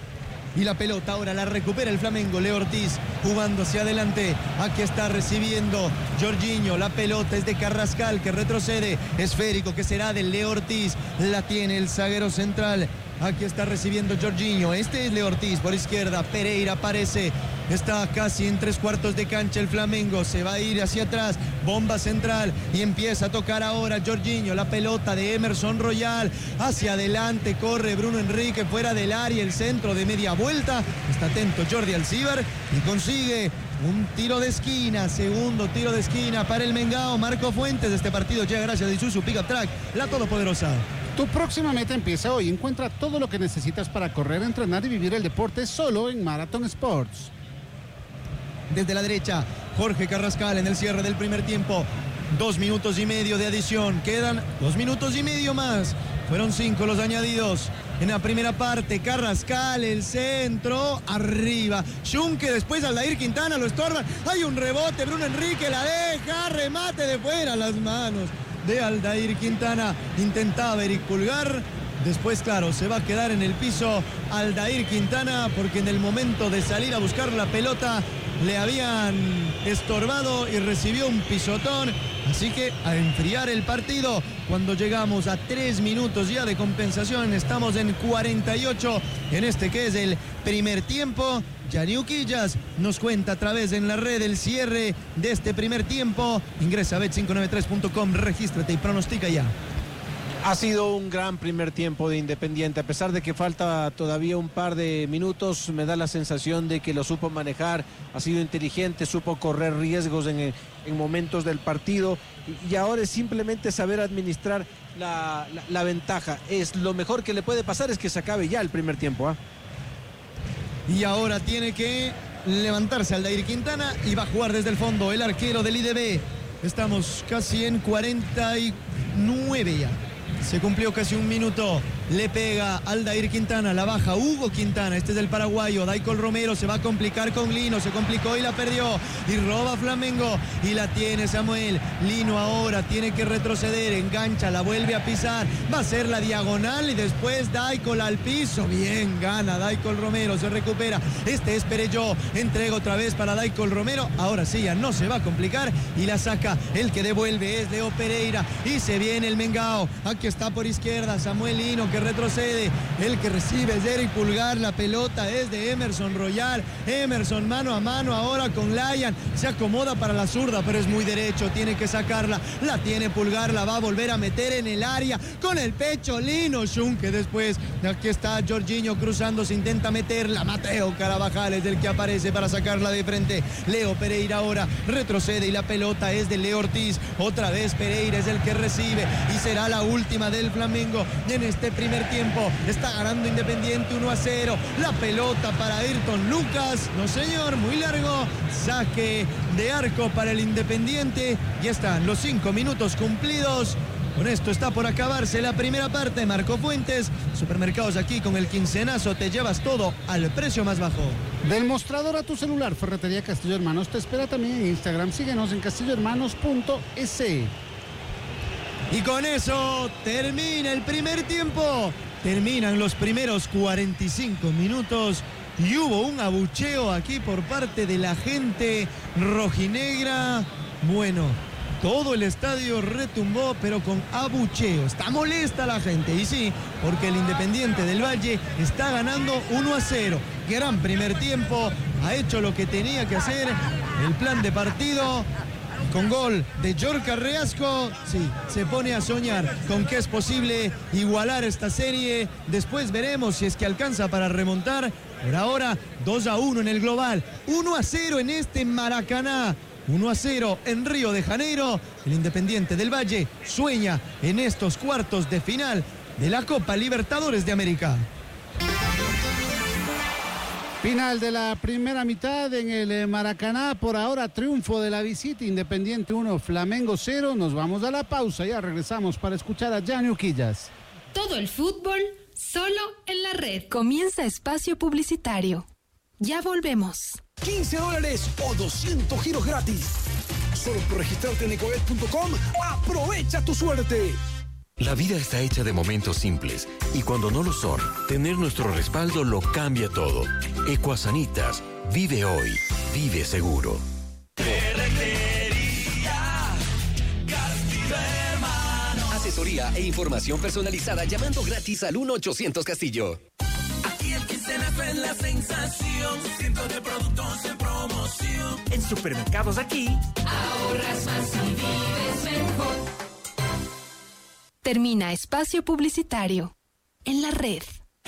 [SPEAKER 1] Y la pelota ahora la recupera el Flamengo. Leo Ortiz jugando hacia adelante. Aquí está recibiendo Jorginho. La pelota es de Carrascal que retrocede. Esférico que será de Leo Ortiz. La tiene el zaguero central. Aquí está recibiendo Jorginho. Este es Leo Ortiz por izquierda. Pereira aparece. Está casi en 3/4 de cancha el Flamengo. Se va a ir hacia atrás. Bomba central. Y empieza a tocar ahora Jorginho. La pelota de Emerson Royal. Hacia adelante corre Bruno Enrique fuera del área. El centro de media vuelta. Está atento Jordi Alcíbar. Y consigue un tiro de esquina. Segundo tiro de esquina para el Mengao. Marco Fuentes. Este partido llega gracias a Isuzu Pickup Track, la todopoderosa.
[SPEAKER 6] Tu próxima meta empieza hoy. Encuentra todo lo que necesitas para correr, entrenar y vivir el deporte solo en Marathon Sports.
[SPEAKER 1] Desde la derecha, Jorge Carrascal en el cierre del primer tiempo. 2 minutos y medio de adición. Quedan 2 minutos y medio más. Fueron 5 los añadidos en la primera parte. Carrascal, el centro, arriba. Schunke, después Aldair Quintana lo estorba. Hay un rebote, Bruno Enrique la deja. Remate de fuera, las manos de Aldair Quintana. Intentaba Eric Pulgar. Después, claro, se va a quedar en el piso Aldair Quintana porque en el momento de salir a buscar la pelota le habían estorbado y recibió un pisotón. Así que a enfriar el partido cuando llegamos a 3 minutos ya de compensación. Estamos en 48 en este que es el primer tiempo. Yaniu Quillas nos cuenta a través en la red el cierre de este primer tiempo. Ingresa a bet593.com, regístrate y pronostica ya.
[SPEAKER 3] Ha sido un gran primer tiempo de Independiente, a pesar de que falta todavía un par de minutos. Me da la sensación de que lo supo manejar, ha sido inteligente, supo correr riesgos en momentos del partido y ahora es simplemente saber administrar la ventaja. Es lo mejor que le puede pasar es que se acabe ya el primer tiempo, ¿eh?
[SPEAKER 1] Y ahora tiene que levantarse Aldair Quintana y va a jugar desde el fondo el arquero del IDB. Estamos casi en 49 ya. Se cumplió casi un minuto. Le pega Aldair Quintana, la baja Hugo Quintana, este es el paraguayo. Daikol Romero se va a complicar con Lino, se complicó y la perdió. Y roba Flamengo y la tiene Samuel. Lino ahora tiene que retroceder, engancha, la vuelve a pisar. Va a ser la diagonal y después Daikol al piso. Bien, gana Daikol Romero, se recupera. Este es Pereyó, entrega otra vez para Daikol Romero. Ahora sí, ya no se va a complicar y la saca. El que devuelve es Leo Pereira y se viene el Mengao. Aquí está por izquierda Samuel Lino que retrocede. El que recibe es Eric Pulgar. La pelota es de Emerson Royal. Emerson mano a mano ahora con Lion. Se acomoda para la zurda, pero es muy derecho. Tiene que sacarla. La tiene Pulgar. La va a volver a meter en el área. Con el pecho Lino Schunke después. Aquí está Jorginho cruzando. Se intenta meterla. Mateo Carabajal es el que aparece para sacarla de frente. Leo Pereira ahora retrocede y la pelota es de Leo Ortiz. Otra vez Pereira es el que recibe y será la última del Flamengo en este primer tiempo. Está ganando Independiente 1-0. La pelota para Ayrton Lucas. No señor, muy largo. Saque de arco para el Independiente. Ya están los 5 minutos cumplidos. Con esto está por acabarse la primera parte. Marco Fuentes, Supermercados aquí con el quincenazo. Te llevas todo al precio más bajo.
[SPEAKER 6] Del mostrador a tu celular, Ferretería Castillo Hermanos te espera también en Instagram. Síguenos en castillohermanos.es.
[SPEAKER 1] Y con eso termina el primer tiempo. Terminan los primeros 45 minutos y hubo un abucheo aquí por parte de la gente rojinegra. Bueno, todo el estadio retumbó, pero con abucheo. Está molesta la gente, y sí, porque el Independiente del Valle está ganando 1-0. Gran primer tiempo, ha hecho lo que tenía que hacer, el plan de partido. Con gol de Yorka Reasco, sí, se pone a soñar con que es posible igualar esta serie. Después veremos si es que alcanza para remontar. Por ahora, 2-1 en el global, 1-0 en este Maracaná, 1-0 en Río de Janeiro. El Independiente del Valle sueña en estos cuartos de final de la Copa Libertadores de América.
[SPEAKER 6] Final de la primera mitad en el Maracaná. Por ahora, triunfo de la visita. Independiente 1, Flamengo 0. Nos vamos a la pausa. Ya regresamos para escuchar a Gianni Uquillas.
[SPEAKER 8] Todo el fútbol solo en la red. Comienza espacio publicitario. Ya volvemos.
[SPEAKER 2] $15 o 200 giros gratis. Solo por registrarte en ecoet.com. Aprovecha tu suerte.
[SPEAKER 9] La vida está hecha de momentos simples y cuando no lo son, tener nuestro respaldo lo cambia todo. Ecuasanitas, vive hoy, vive seguro.
[SPEAKER 10] Asesoría e información personalizada llamando gratis al 1-800 Castillo.
[SPEAKER 11] Aquí el quincena es la sensación, cientos de productos en promoción.
[SPEAKER 12] En Supermercados Aquí,
[SPEAKER 8] ahorras más y vives mejor. Termina espacio publicitario en la red.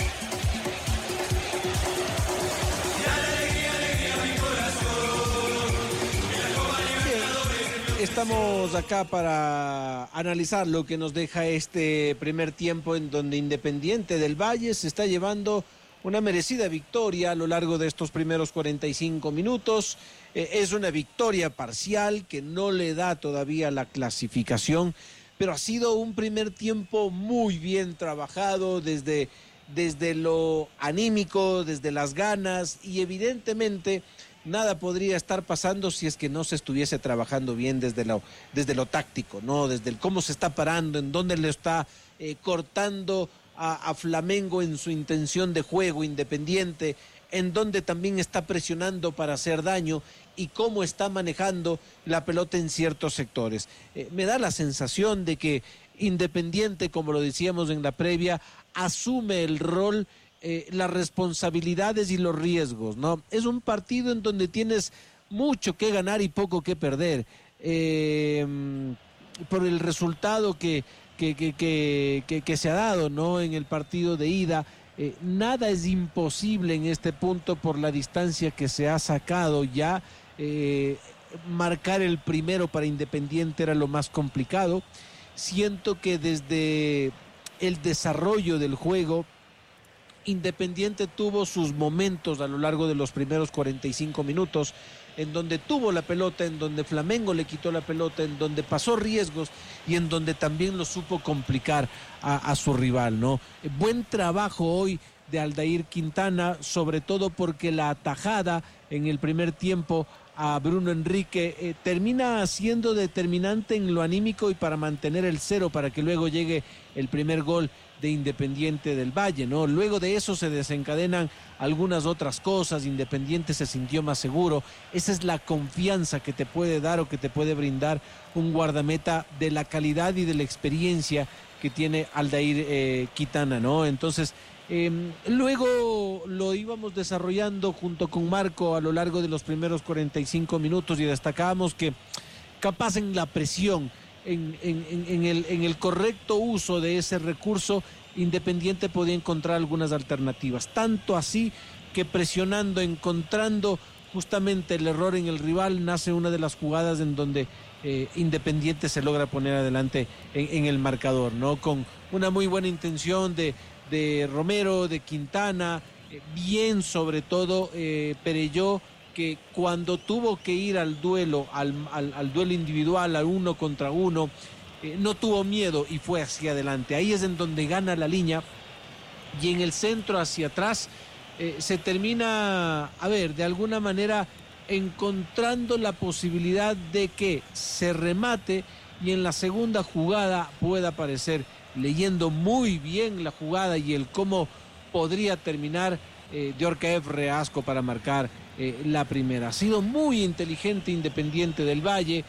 [SPEAKER 3] Estamos acá para analizar lo que nos deja este primer tiempo en donde Independiente del Valle se está llevando una merecida victoria a lo largo de estos primeros 45 minutos. Es una victoria parcial que no le da todavía la clasificación, pero ha sido un primer tiempo muy bien trabajado desde lo anímico, desde las ganas, y evidentemente nada podría estar pasando si es que no se estuviese trabajando bien desde lo táctico, ¿no? Desde el cómo se está parando, en dónde le está cortando a Flamengo en su intención de juego Independiente, en donde también está presionando para hacer daño y cómo está manejando la pelota en ciertos sectores. Me da la sensación de que Independiente, como lo decíamos en la previa, asume el rol, las responsabilidades y los riesgos, ¿no? Es un partido en donde tienes mucho que ganar y poco que perder. Por el resultado que se ha dado, ¿no? En el partido de ida, nada es imposible en este punto por la distancia que se ha sacado ya. Marcar el primero para Independiente era lo más complicado. Siento que desde el desarrollo del juego, Independiente tuvo sus momentos a lo largo de los primeros 45 minutos, en donde tuvo la pelota, en donde Flamengo le quitó la pelota, en donde pasó riesgos y en donde también lo supo complicar a su rival, ¿no? Buen trabajo hoy de Aldair Quintana, sobre todo porque la atajada en el primer tiempo a Bruno Enrique termina siendo determinante en lo anímico y para mantener el cero, para que luego llegue el primer gol de Independiente del Valle, ¿no? Luego de eso se desencadenan algunas otras cosas. Independiente se sintió más seguro. Esa es la confianza que te puede dar o que te puede brindar un guardameta de la calidad y de la experiencia que tiene Aldair Quintana, ¿no? Entonces, luego lo íbamos desarrollando junto con Marco a lo largo de los primeros 45 minutos y destacábamos que capaz en la presión, en el correcto uso de ese recurso, Independiente podía encontrar algunas alternativas, tanto así que presionando, encontrando justamente el error en el rival, nace una de las jugadas en donde Independiente se logra poner adelante en el marcador, ¿no? Con una muy buena intención de Romero, de Quintana, bien sobre todo Perelló, que cuando tuvo que ir al duelo, al duelo individual, al 1 contra 1, no tuvo miedo y fue hacia adelante. Ahí es en donde gana la línea, y en el centro hacia atrás se termina, de alguna manera encontrando la posibilidad de que se remate y en la segunda jugada pueda aparecer leyendo muy bien la jugada y el cómo podría terminar Djorkaeff Reasco para marcar la primera. Ha sido muy inteligente Independiente del Valle,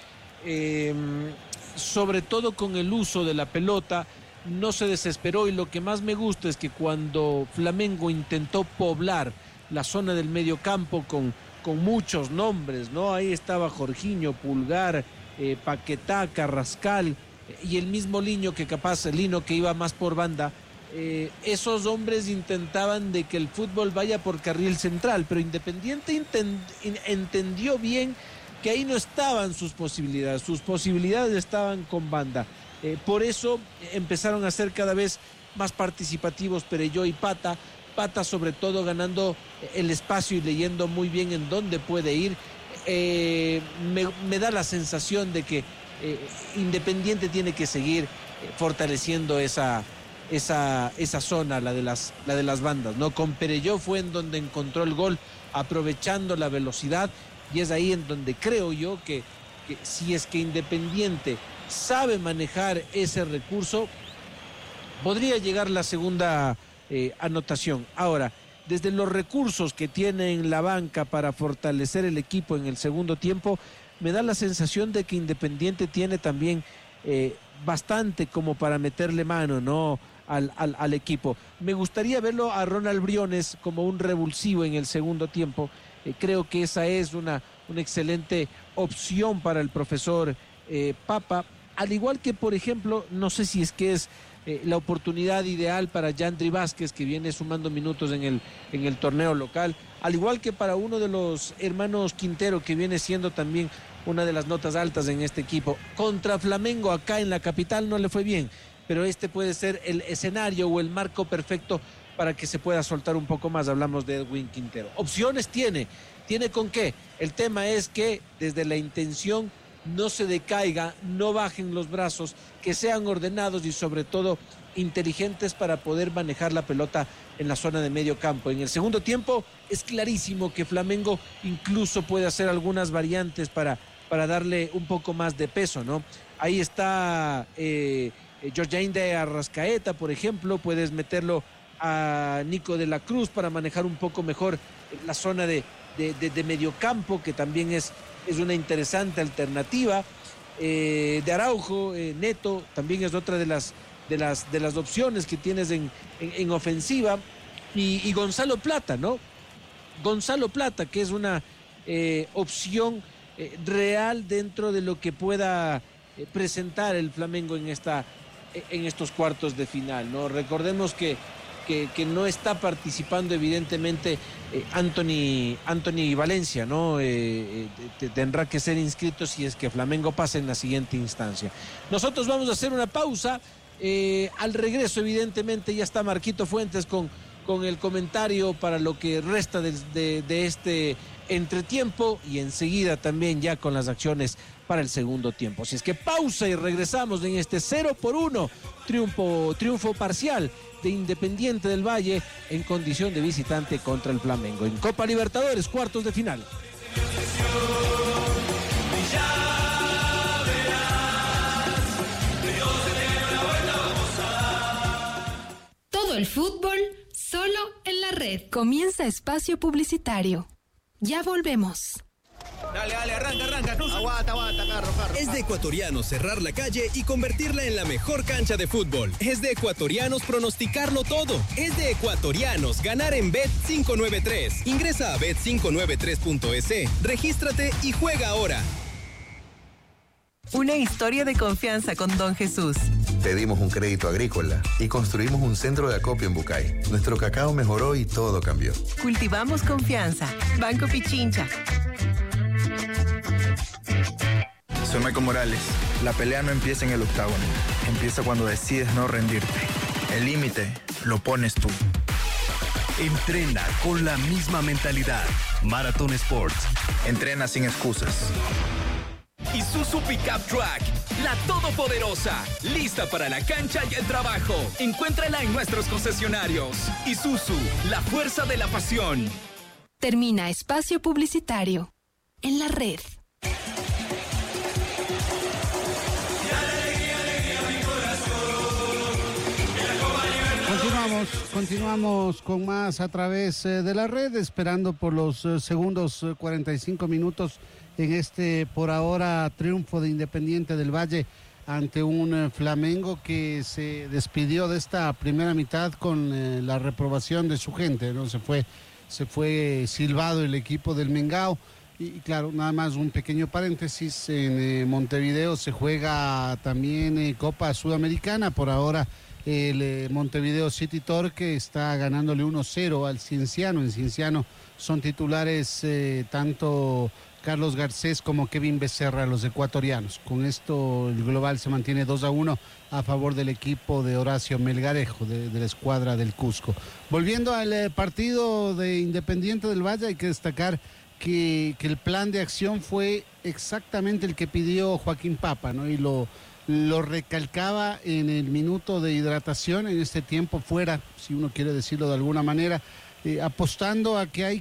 [SPEAKER 3] sobre todo con el uso de la pelota, no se desesperó, y lo que más me gusta es que cuando Flamengo intentó poblar la zona del medio campo con muchos nombres, ¿no? Ahí estaba Jorginho, Pulgar, Paquetá, Carrascal y el mismo Lino que iba más por banda. Esos hombres intentaban de que el fútbol vaya por carril central, pero Independiente entendió bien que ahí no estaban sus posibilidades estaban con banda. Por eso empezaron a ser cada vez más participativos Perelló y Pata sobre todo ganando el espacio y leyendo muy bien en dónde puede ir. Me da la sensación de que Independiente tiene que seguir fortaleciendo esa zona, la de las bandas, ¿no? Con Perelló fue en donde encontró el gol, aprovechando la velocidad, y es ahí en donde creo yo que si es que Independiente sabe manejar ese recurso, podría llegar la segunda anotación. Ahora, desde los recursos que tiene en la banca para fortalecer el equipo en el segundo tiempo, me da la sensación de que Independiente tiene también bastante como para meterle mano, ¿no?, al equipo. Me gustaría verlo a Ronald Briones como un revulsivo en el segundo tiempo. Creo que esa es una excelente opción para el profesor Papa, al igual que, por ejemplo, no sé si es que es la oportunidad ideal para Yandri Vázquez, que viene sumando minutos en el torneo local, al igual que para uno de los hermanos Quintero, que viene siendo también una de las notas altas en este equipo. Contra Flamengo acá en la capital no le fue bien, pero este puede ser el escenario o el marco perfecto para que se pueda soltar un poco más. Hablamos de Edwin Quintero. Opciones tiene con qué. El tema es que desde la intención no se decaiga, no bajen los brazos, que sean ordenados y sobre todo inteligentes para poder manejar la pelota en la zona de medio campo. En el segundo tiempo es clarísimo que Flamengo incluso puede hacer algunas variantes para darle un poco más de peso, ¿no? Ahí está Georgiain de Arrascaeta, por ejemplo, puedes meterlo a Nico de la Cruz para manejar un poco mejor la zona de mediocampo, que también es una interesante alternativa. De Araujo, Neto, también es otra de las opciones que tienes en ofensiva. Y Gonzalo Plata, ¿no? Gonzalo Plata, que es una opción real dentro de lo que pueda presentar el Flamengo en estos cuartos de final, ¿no? Recordemos que no está participando evidentemente Anthony Valencia, ¿no? Tendrá que ser inscrito si es que Flamengo pasa en la siguiente instancia. Nosotros vamos a hacer una pausa. Al regreso evidentemente ya está Marquito Fuentes con el comentario para lo que resta de este entretiempo, y enseguida también ya con las acciones para el segundo tiempo. Así es que pausa y regresamos en este 0-1 triunfo parcial de Independiente del Valle en condición de visitante contra el Flamengo en Copa Libertadores, cuartos de final.
[SPEAKER 8] Todo el fútbol solo en la red. Comienza espacio publicitario. Ya volvemos.
[SPEAKER 10] Dale, arranca, cruza.
[SPEAKER 1] Aguanta, carro.
[SPEAKER 10] Es de ecuatorianos cerrar la calle y convertirla en la mejor cancha de fútbol. Es de ecuatorianos pronosticarlo todo. Es de ecuatorianos ganar en Bet593. Ingresa a bet593.es, regístrate y juega ahora.
[SPEAKER 12] Una historia de confianza con Don Jesús.
[SPEAKER 5] Pedimos un crédito agrícola y construimos un centro de acopio en Bucay. Nuestro cacao mejoró y todo cambió.
[SPEAKER 12] Cultivamos confianza. Banco Pichincha.
[SPEAKER 13] Soy Michael Morales. La pelea no empieza en el octágono. Empieza cuando decides no rendirte. El límite lo pones tú.
[SPEAKER 4] Entrena con la misma mentalidad. Marathon Sports.
[SPEAKER 5] Entrena sin excusas.
[SPEAKER 10] Isuzu Pickup Truck, la todopoderosa, lista para la cancha y el trabajo. Encuéntrala en nuestros concesionarios. Isuzu, la fuerza de la pasión.
[SPEAKER 8] Termina espacio publicitario en la red.
[SPEAKER 6] Continuamos con más a través de la red, esperando por los segundos 45 minutos en este, por ahora, triunfo de Independiente del Valle ante un Flamengo que se despidió de esta primera mitad con la reprobación de su gente, ¿no? Se fue silbado el equipo del Mengao. Y claro, nada más un pequeño paréntesis, en Montevideo se juega también Copa Sudamericana. Por ahora el Montevideo City Torque está ganándole 1-0 al Cienciano. En Cienciano son titulares tanto Carlos Garcés como Kevin Becerra, los ecuatorianos. Con esto el global se mantiene 2-1 a favor del equipo de Horacio Melgarejo, de la escuadra del Cusco. Volviendo al partido de Independiente del Valle, hay que destacar que el plan de acción fue exactamente el que pidió Joaquín Papa, ¿no? Y lo recalcaba en el minuto de hidratación, en este tiempo fuera, si uno quiere decirlo de alguna manera, apostando a que hay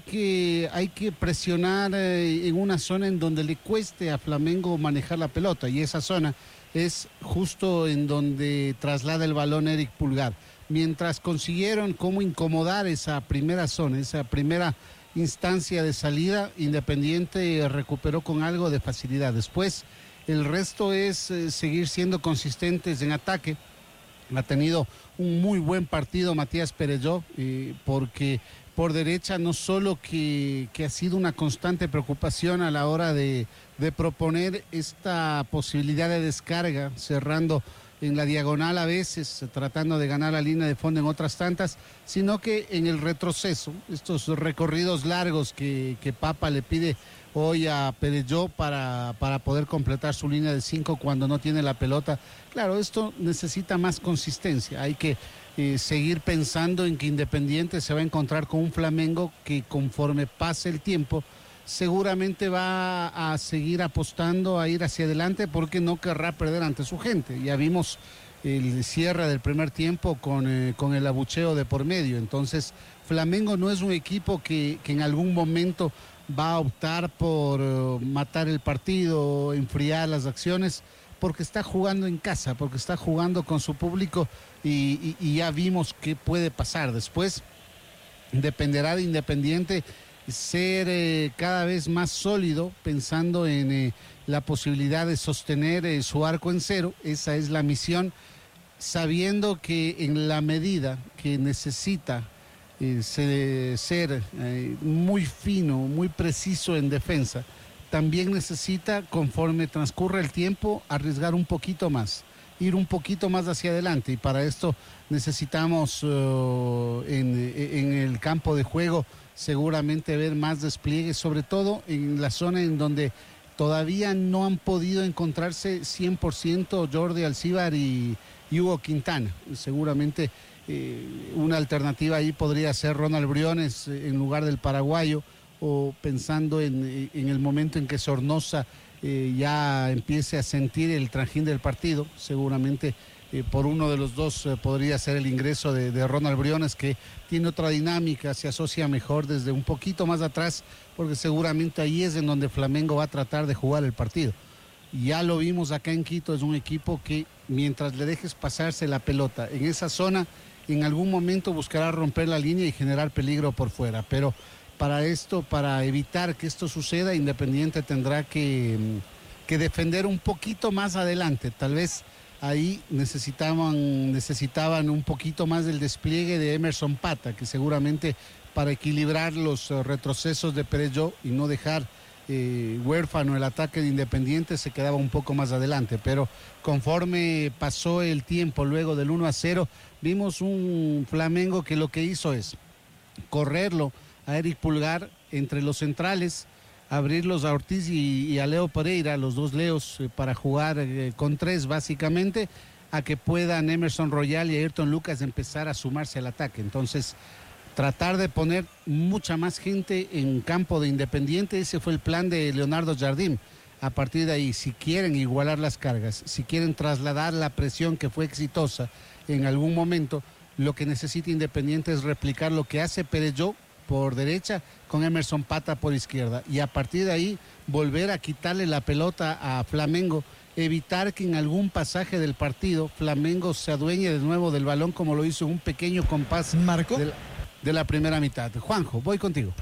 [SPEAKER 6] que presionar en una zona en donde le cueste a Flamengo manejar la pelota, y esa zona es justo en donde traslada el balón Eric Pulgar. Mientras consiguieron cómo incomodar esa primera zona, esa primera instancia de salida, Independiente recuperó con algo de facilidad. Después el resto es seguir siendo consistentes en ataque. Ha tenido un muy buen partido Matías Perelló, porque por derecha no solo que ha sido una constante preocupación a la hora de proponer esta posibilidad de descarga, cerrando en la diagonal a veces, tratando de ganar la línea de fondo en otras tantas, sino que en el retroceso, estos recorridos largos que Papa le pide hoy a Perelló para poder completar su línea de 5 cuando no tiene la pelota. Claro, esto necesita más consistencia. Hay que seguir pensando en que Independiente se va a encontrar con un Flamengo que conforme pase el tiempo seguramente va a seguir apostando a ir hacia adelante porque no querrá perder ante su gente. Ya vimos el cierre del primer tiempo con el abucheo de por medio. Entonces Flamengo no es un equipo que en algún momento va a optar por matar el partido, enfriar las acciones, porque está jugando en casa, porque está jugando con su público y ya vimos qué puede pasar. Después dependerá de Independiente ser cada vez más sólido, pensando en la posibilidad de sostener su arco en cero. Esa es la misión, sabiendo que en la medida que necesita ser muy fino, muy preciso en defensa, también necesita, conforme transcurre el tiempo, arriesgar un poquito más, ir un poquito más hacia adelante, y para esto necesitamos en el campo de juego seguramente ver más despliegue, sobre todo en la zona en donde todavía no han podido encontrarse 100% Jordi Alcíbar y Hugo Quintana. Seguramente una alternativa ahí podría ser Ronald Briones en lugar del paraguayo, o pensando en el momento en que Sornosa ya empiece a sentir el trajín del partido, seguramente por uno de los dos podría ser el ingreso de Ronald Briones, que tiene otra dinámica, se asocia mejor desde un poquito más atrás, porque seguramente ahí es en donde Flamengo va a tratar de jugar el partido. Ya lo vimos acá en Quito, es un equipo que mientras le dejes pasarse la pelota en esa zona, en algún momento buscará romper la línea y generar peligro por fuera. Pero para esto, para evitar que esto suceda, Independiente tendrá que defender un poquito más adelante. Tal vez ahí necesitaban un poquito más del despliegue de Emerson Pata, que seguramente para equilibrar los retrocesos de Perelló y no dejar huérfano el ataque de Independiente, se quedaba un poco más adelante. Pero conforme pasó el tiempo, luego del 1-0, vimos un Flamengo que lo que hizo es correrlo a Eric Pulgar entre los centrales, abrirlos a Ortiz y a Leo Pereira, los dos Leos, para jugar con tres básicamente, a que puedan Emerson Royal y Ayrton Lucas empezar a sumarse al ataque. Entonces, tratar de poner mucha más gente en campo de Independiente, ese fue el plan de Leonardo Jardim. A partir de ahí, si quieren igualar las cargas, si quieren trasladar la presión que fue exitosa en algún momento, lo que necesita Independiente es replicar lo que hace Perelló por derecha con Emerson Pata por izquierda, y a partir de ahí volver a quitarle la pelota a Flamengo evitar que en algún pasaje del partido Flamengo se adueñe de nuevo del balón como lo hizo en un pequeño compás de la primera mitad. Juanjo, voy contigo.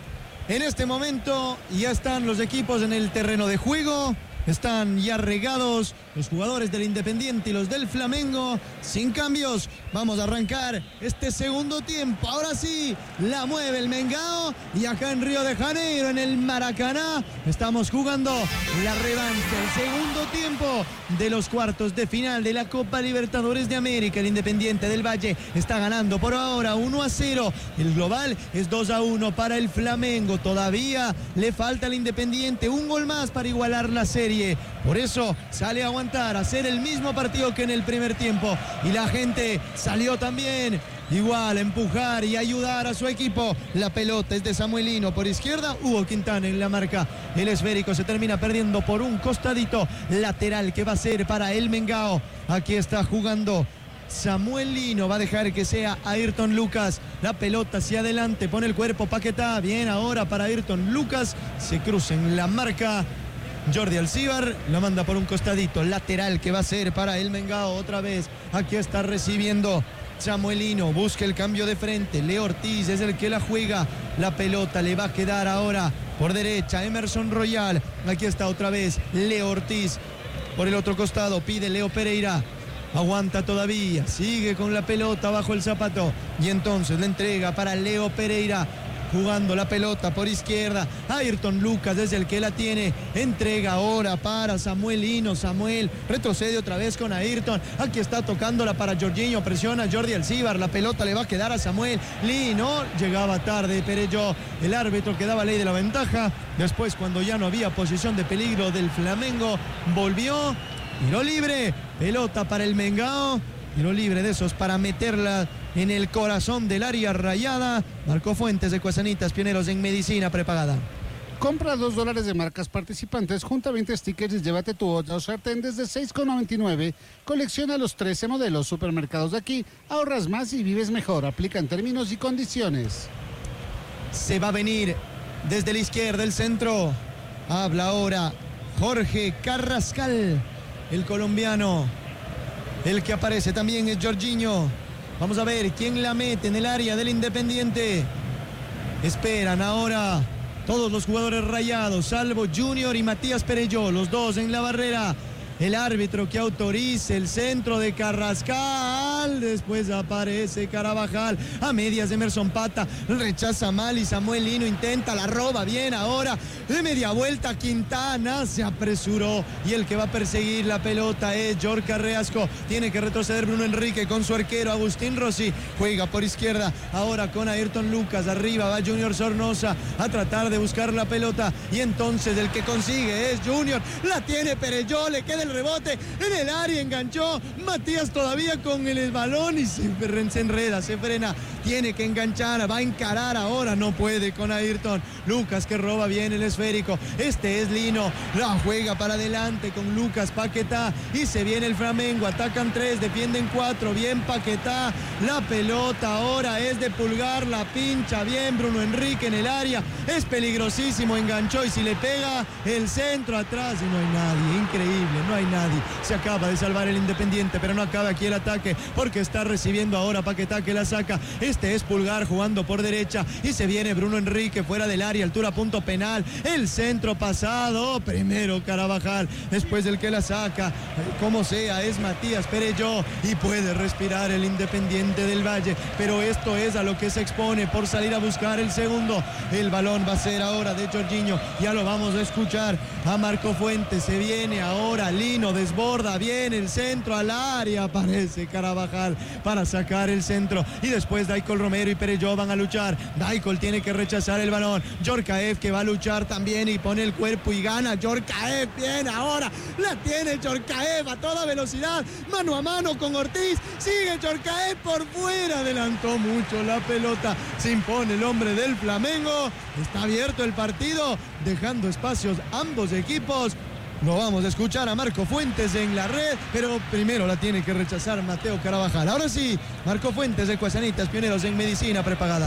[SPEAKER 1] En este momento ya están los equipos en el terreno de juego. Están ya regados los jugadores del Independiente y los del Flamengo. Sin cambios, vamos a arrancar este segundo tiempo. Ahora sí, la mueve el Mengao. Y acá en Río de Janeiro, en el Maracaná, estamos jugando la revancha, el segundo tiempo de los cuartos de final de la Copa Libertadores de América. El Independiente del Valle está ganando por ahora 1-0. El global es 2-1 para el Flamengo. Todavía le falta al Independiente un gol más para igualar la serie. Por eso sale a aguantar, a hacer el mismo partido que en el primer tiempo. Y la gente salió también igual a empujar y ayudar a su equipo. La pelota es de Samuelino por izquierda. Hugo Quintana en la marca. El esférico se termina perdiendo por un costadito lateral que va a ser para el Mengao. Aquí está jugando Samuelino, va a dejar que sea Ayrton Lucas. La pelota hacia adelante, pone el cuerpo Paquetá. Bien ahora para Ayrton Lucas. Se cruza en la marca Jordi Alcíbar, la manda por un costadito lateral que va a ser para el Mengao otra vez. Aquí está recibiendo Samuelino, busca el cambio de frente. Leo Ortiz es el que la juega. La pelota le va a quedar ahora por derecha Emerson Royal. Aquí está otra vez Leo Ortiz. Por el otro costado pide Leo Pereira. Aguanta todavía, sigue con la pelota bajo el zapato. Y entonces la entrega para Leo Pereira. Jugando la pelota por izquierda. Ayrton Lucas es el que la tiene. Entrega ahora para Samuelino. Samuel retrocede otra vez con Ayrton. Aquí está tocándola para Jorginho. Presiona Jordi Alcíbar. La pelota le va a quedar a Samuel. Lino llegaba tarde Perelló. El árbitro que daba ley de la ventaja. Después, cuando ya no había posición de peligro del Flamengo, volvió. Tiro libre. Pelota para el Mengao. Tiro libre de esos para meterla en el corazón del área rayada. Marco Fuentes de Cuasanitas, pioneros en medicina prepagada.
[SPEAKER 6] Compra $2 de marcas participantes, junta 20 stickers y llévate tu olla o sartén desde $6,99. Colecciona los 13 modelos. Supermercados de aquí. Ahorras más y vives mejor. Aplican términos y condiciones.
[SPEAKER 1] Se va a venir desde la izquierda el centro. Habla ahora Jorge Carrascal, el colombiano. El que aparece también es Jorginho. Vamos a ver quién la mete en el área del Independiente. Esperan ahora todos los jugadores rayados, salvo Junior y Matías Perelló, los dos en la barrera. El árbitro que autoriza el centro de Carrascal. Después aparece Carabajal. A medias de Emerson Pata. Rechaza mal y Samuel Lino intenta, la roba bien ahora. De media vuelta Quintana se apresuró. Y el que va a perseguir la pelota es Yorka Reasco. Tiene que retroceder Bruno Enrique con su arquero Agustín Rossi. Juega por izquierda. Ahora con Ayrton Lucas. Arriba va Junior Sornosa a tratar de buscar la pelota. Y entonces el que consigue es Junior. La tiene Perelló. Le queda el rebote en el área, enganchó Matías todavía con el balón y se enreda, se frena, tiene que enganchar, va a encarar ahora, no puede con Ayrton Lucas que roba bien el esférico. Este es Lino, la juega para adelante con Lucas Paquetá y se viene el Flamengo, atacan 3, defienden 4, bien Paquetá, la pelota ahora es de Pulgar, la pincha bien Bruno Enrique en el área, es peligrosísimo, enganchó y si le pega el centro atrás y no hay nadie, increíble, no hay nadie. Se acaba de salvar el Independiente, pero no acaba aquí el ataque porque está recibiendo ahora Paquetá que la saca. Este es Pulgar jugando por derecha y se viene Bruno Enrique fuera del área, altura punto penal. El centro pasado, primero Carabajal, después el que la saca, como sea, es Matías Perelló y puede respirar el Independiente del Valle, pero esto es a lo que se expone por salir a buscar el segundo. El balón va a ser ahora de Jorginho, ya lo vamos a escuchar a Marco Fuentes, se viene ahora Lino, desborda bien el centro al área, aparece Carabajal para sacar el centro y después Daicol Romero y Perelló van a luchar. Daicol tiene que rechazar el balón, Djorkaeff que va a luchar también y pone el cuerpo y gana Djorkaeff, bien ahora, la tiene Djorkaeff a toda velocidad, mano a mano con Ortiz, sigue Djorkaeff por fuera, adelantó mucho la pelota, se impone el hombre del Flamengo, está abierto el partido, dejando espacios ambos equipos. Lo vamos a escuchar a Marco Fuentes en la red, pero primero la tiene que rechazar Mateo Carabajal. Ahora sí, Marco Fuentes de Cuasanitas, pioneros en medicina prepagada.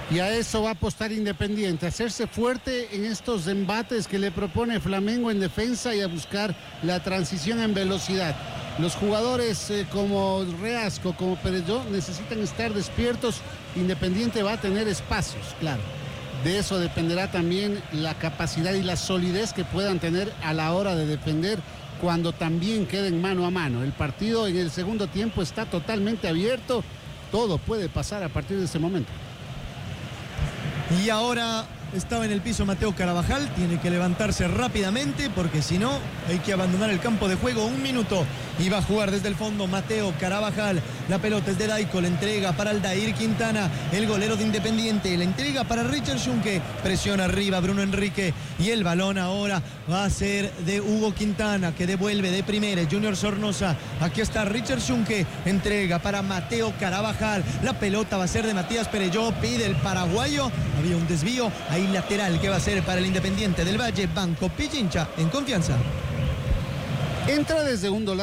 [SPEAKER 6] Y a eso va a apostar Independiente, hacerse fuerte en estos embates que le propone Flamengo en defensa y a buscar la transición en velocidad. Los jugadores como Reasco, como Perelló, necesitan estar despiertos. Independiente va a tener espacios, claro. De eso dependerá también la capacidad y la solidez que puedan tener a la hora de defender cuando también queden mano a mano. El partido en el segundo tiempo está totalmente abierto. Todo puede pasar a partir de ese momento.
[SPEAKER 1] Y ahora estaba en el piso Mateo Carabajal, tiene que levantarse rápidamente porque si no hay que abandonar el campo de juego. 1 minuto y va a jugar desde el fondo Mateo Carabajal. La pelota es de Daico, la entrega para Aldair Quintana, el golero de Independiente, la entrega para Richard Schunke, presiona arriba Bruno Enrique y el balón ahora va a ser de Hugo Quintana, que devuelve de primera Junior Sornosa. Aquí está Richard Schunke, entrega para Mateo Carabajal, la pelota va a ser de Matías Perelló, pide el paraguayo, había un desvío, ahí lateral que va a ser para el Independiente del Valle. Banco Pichincha en confianza.
[SPEAKER 6] Entra desde $1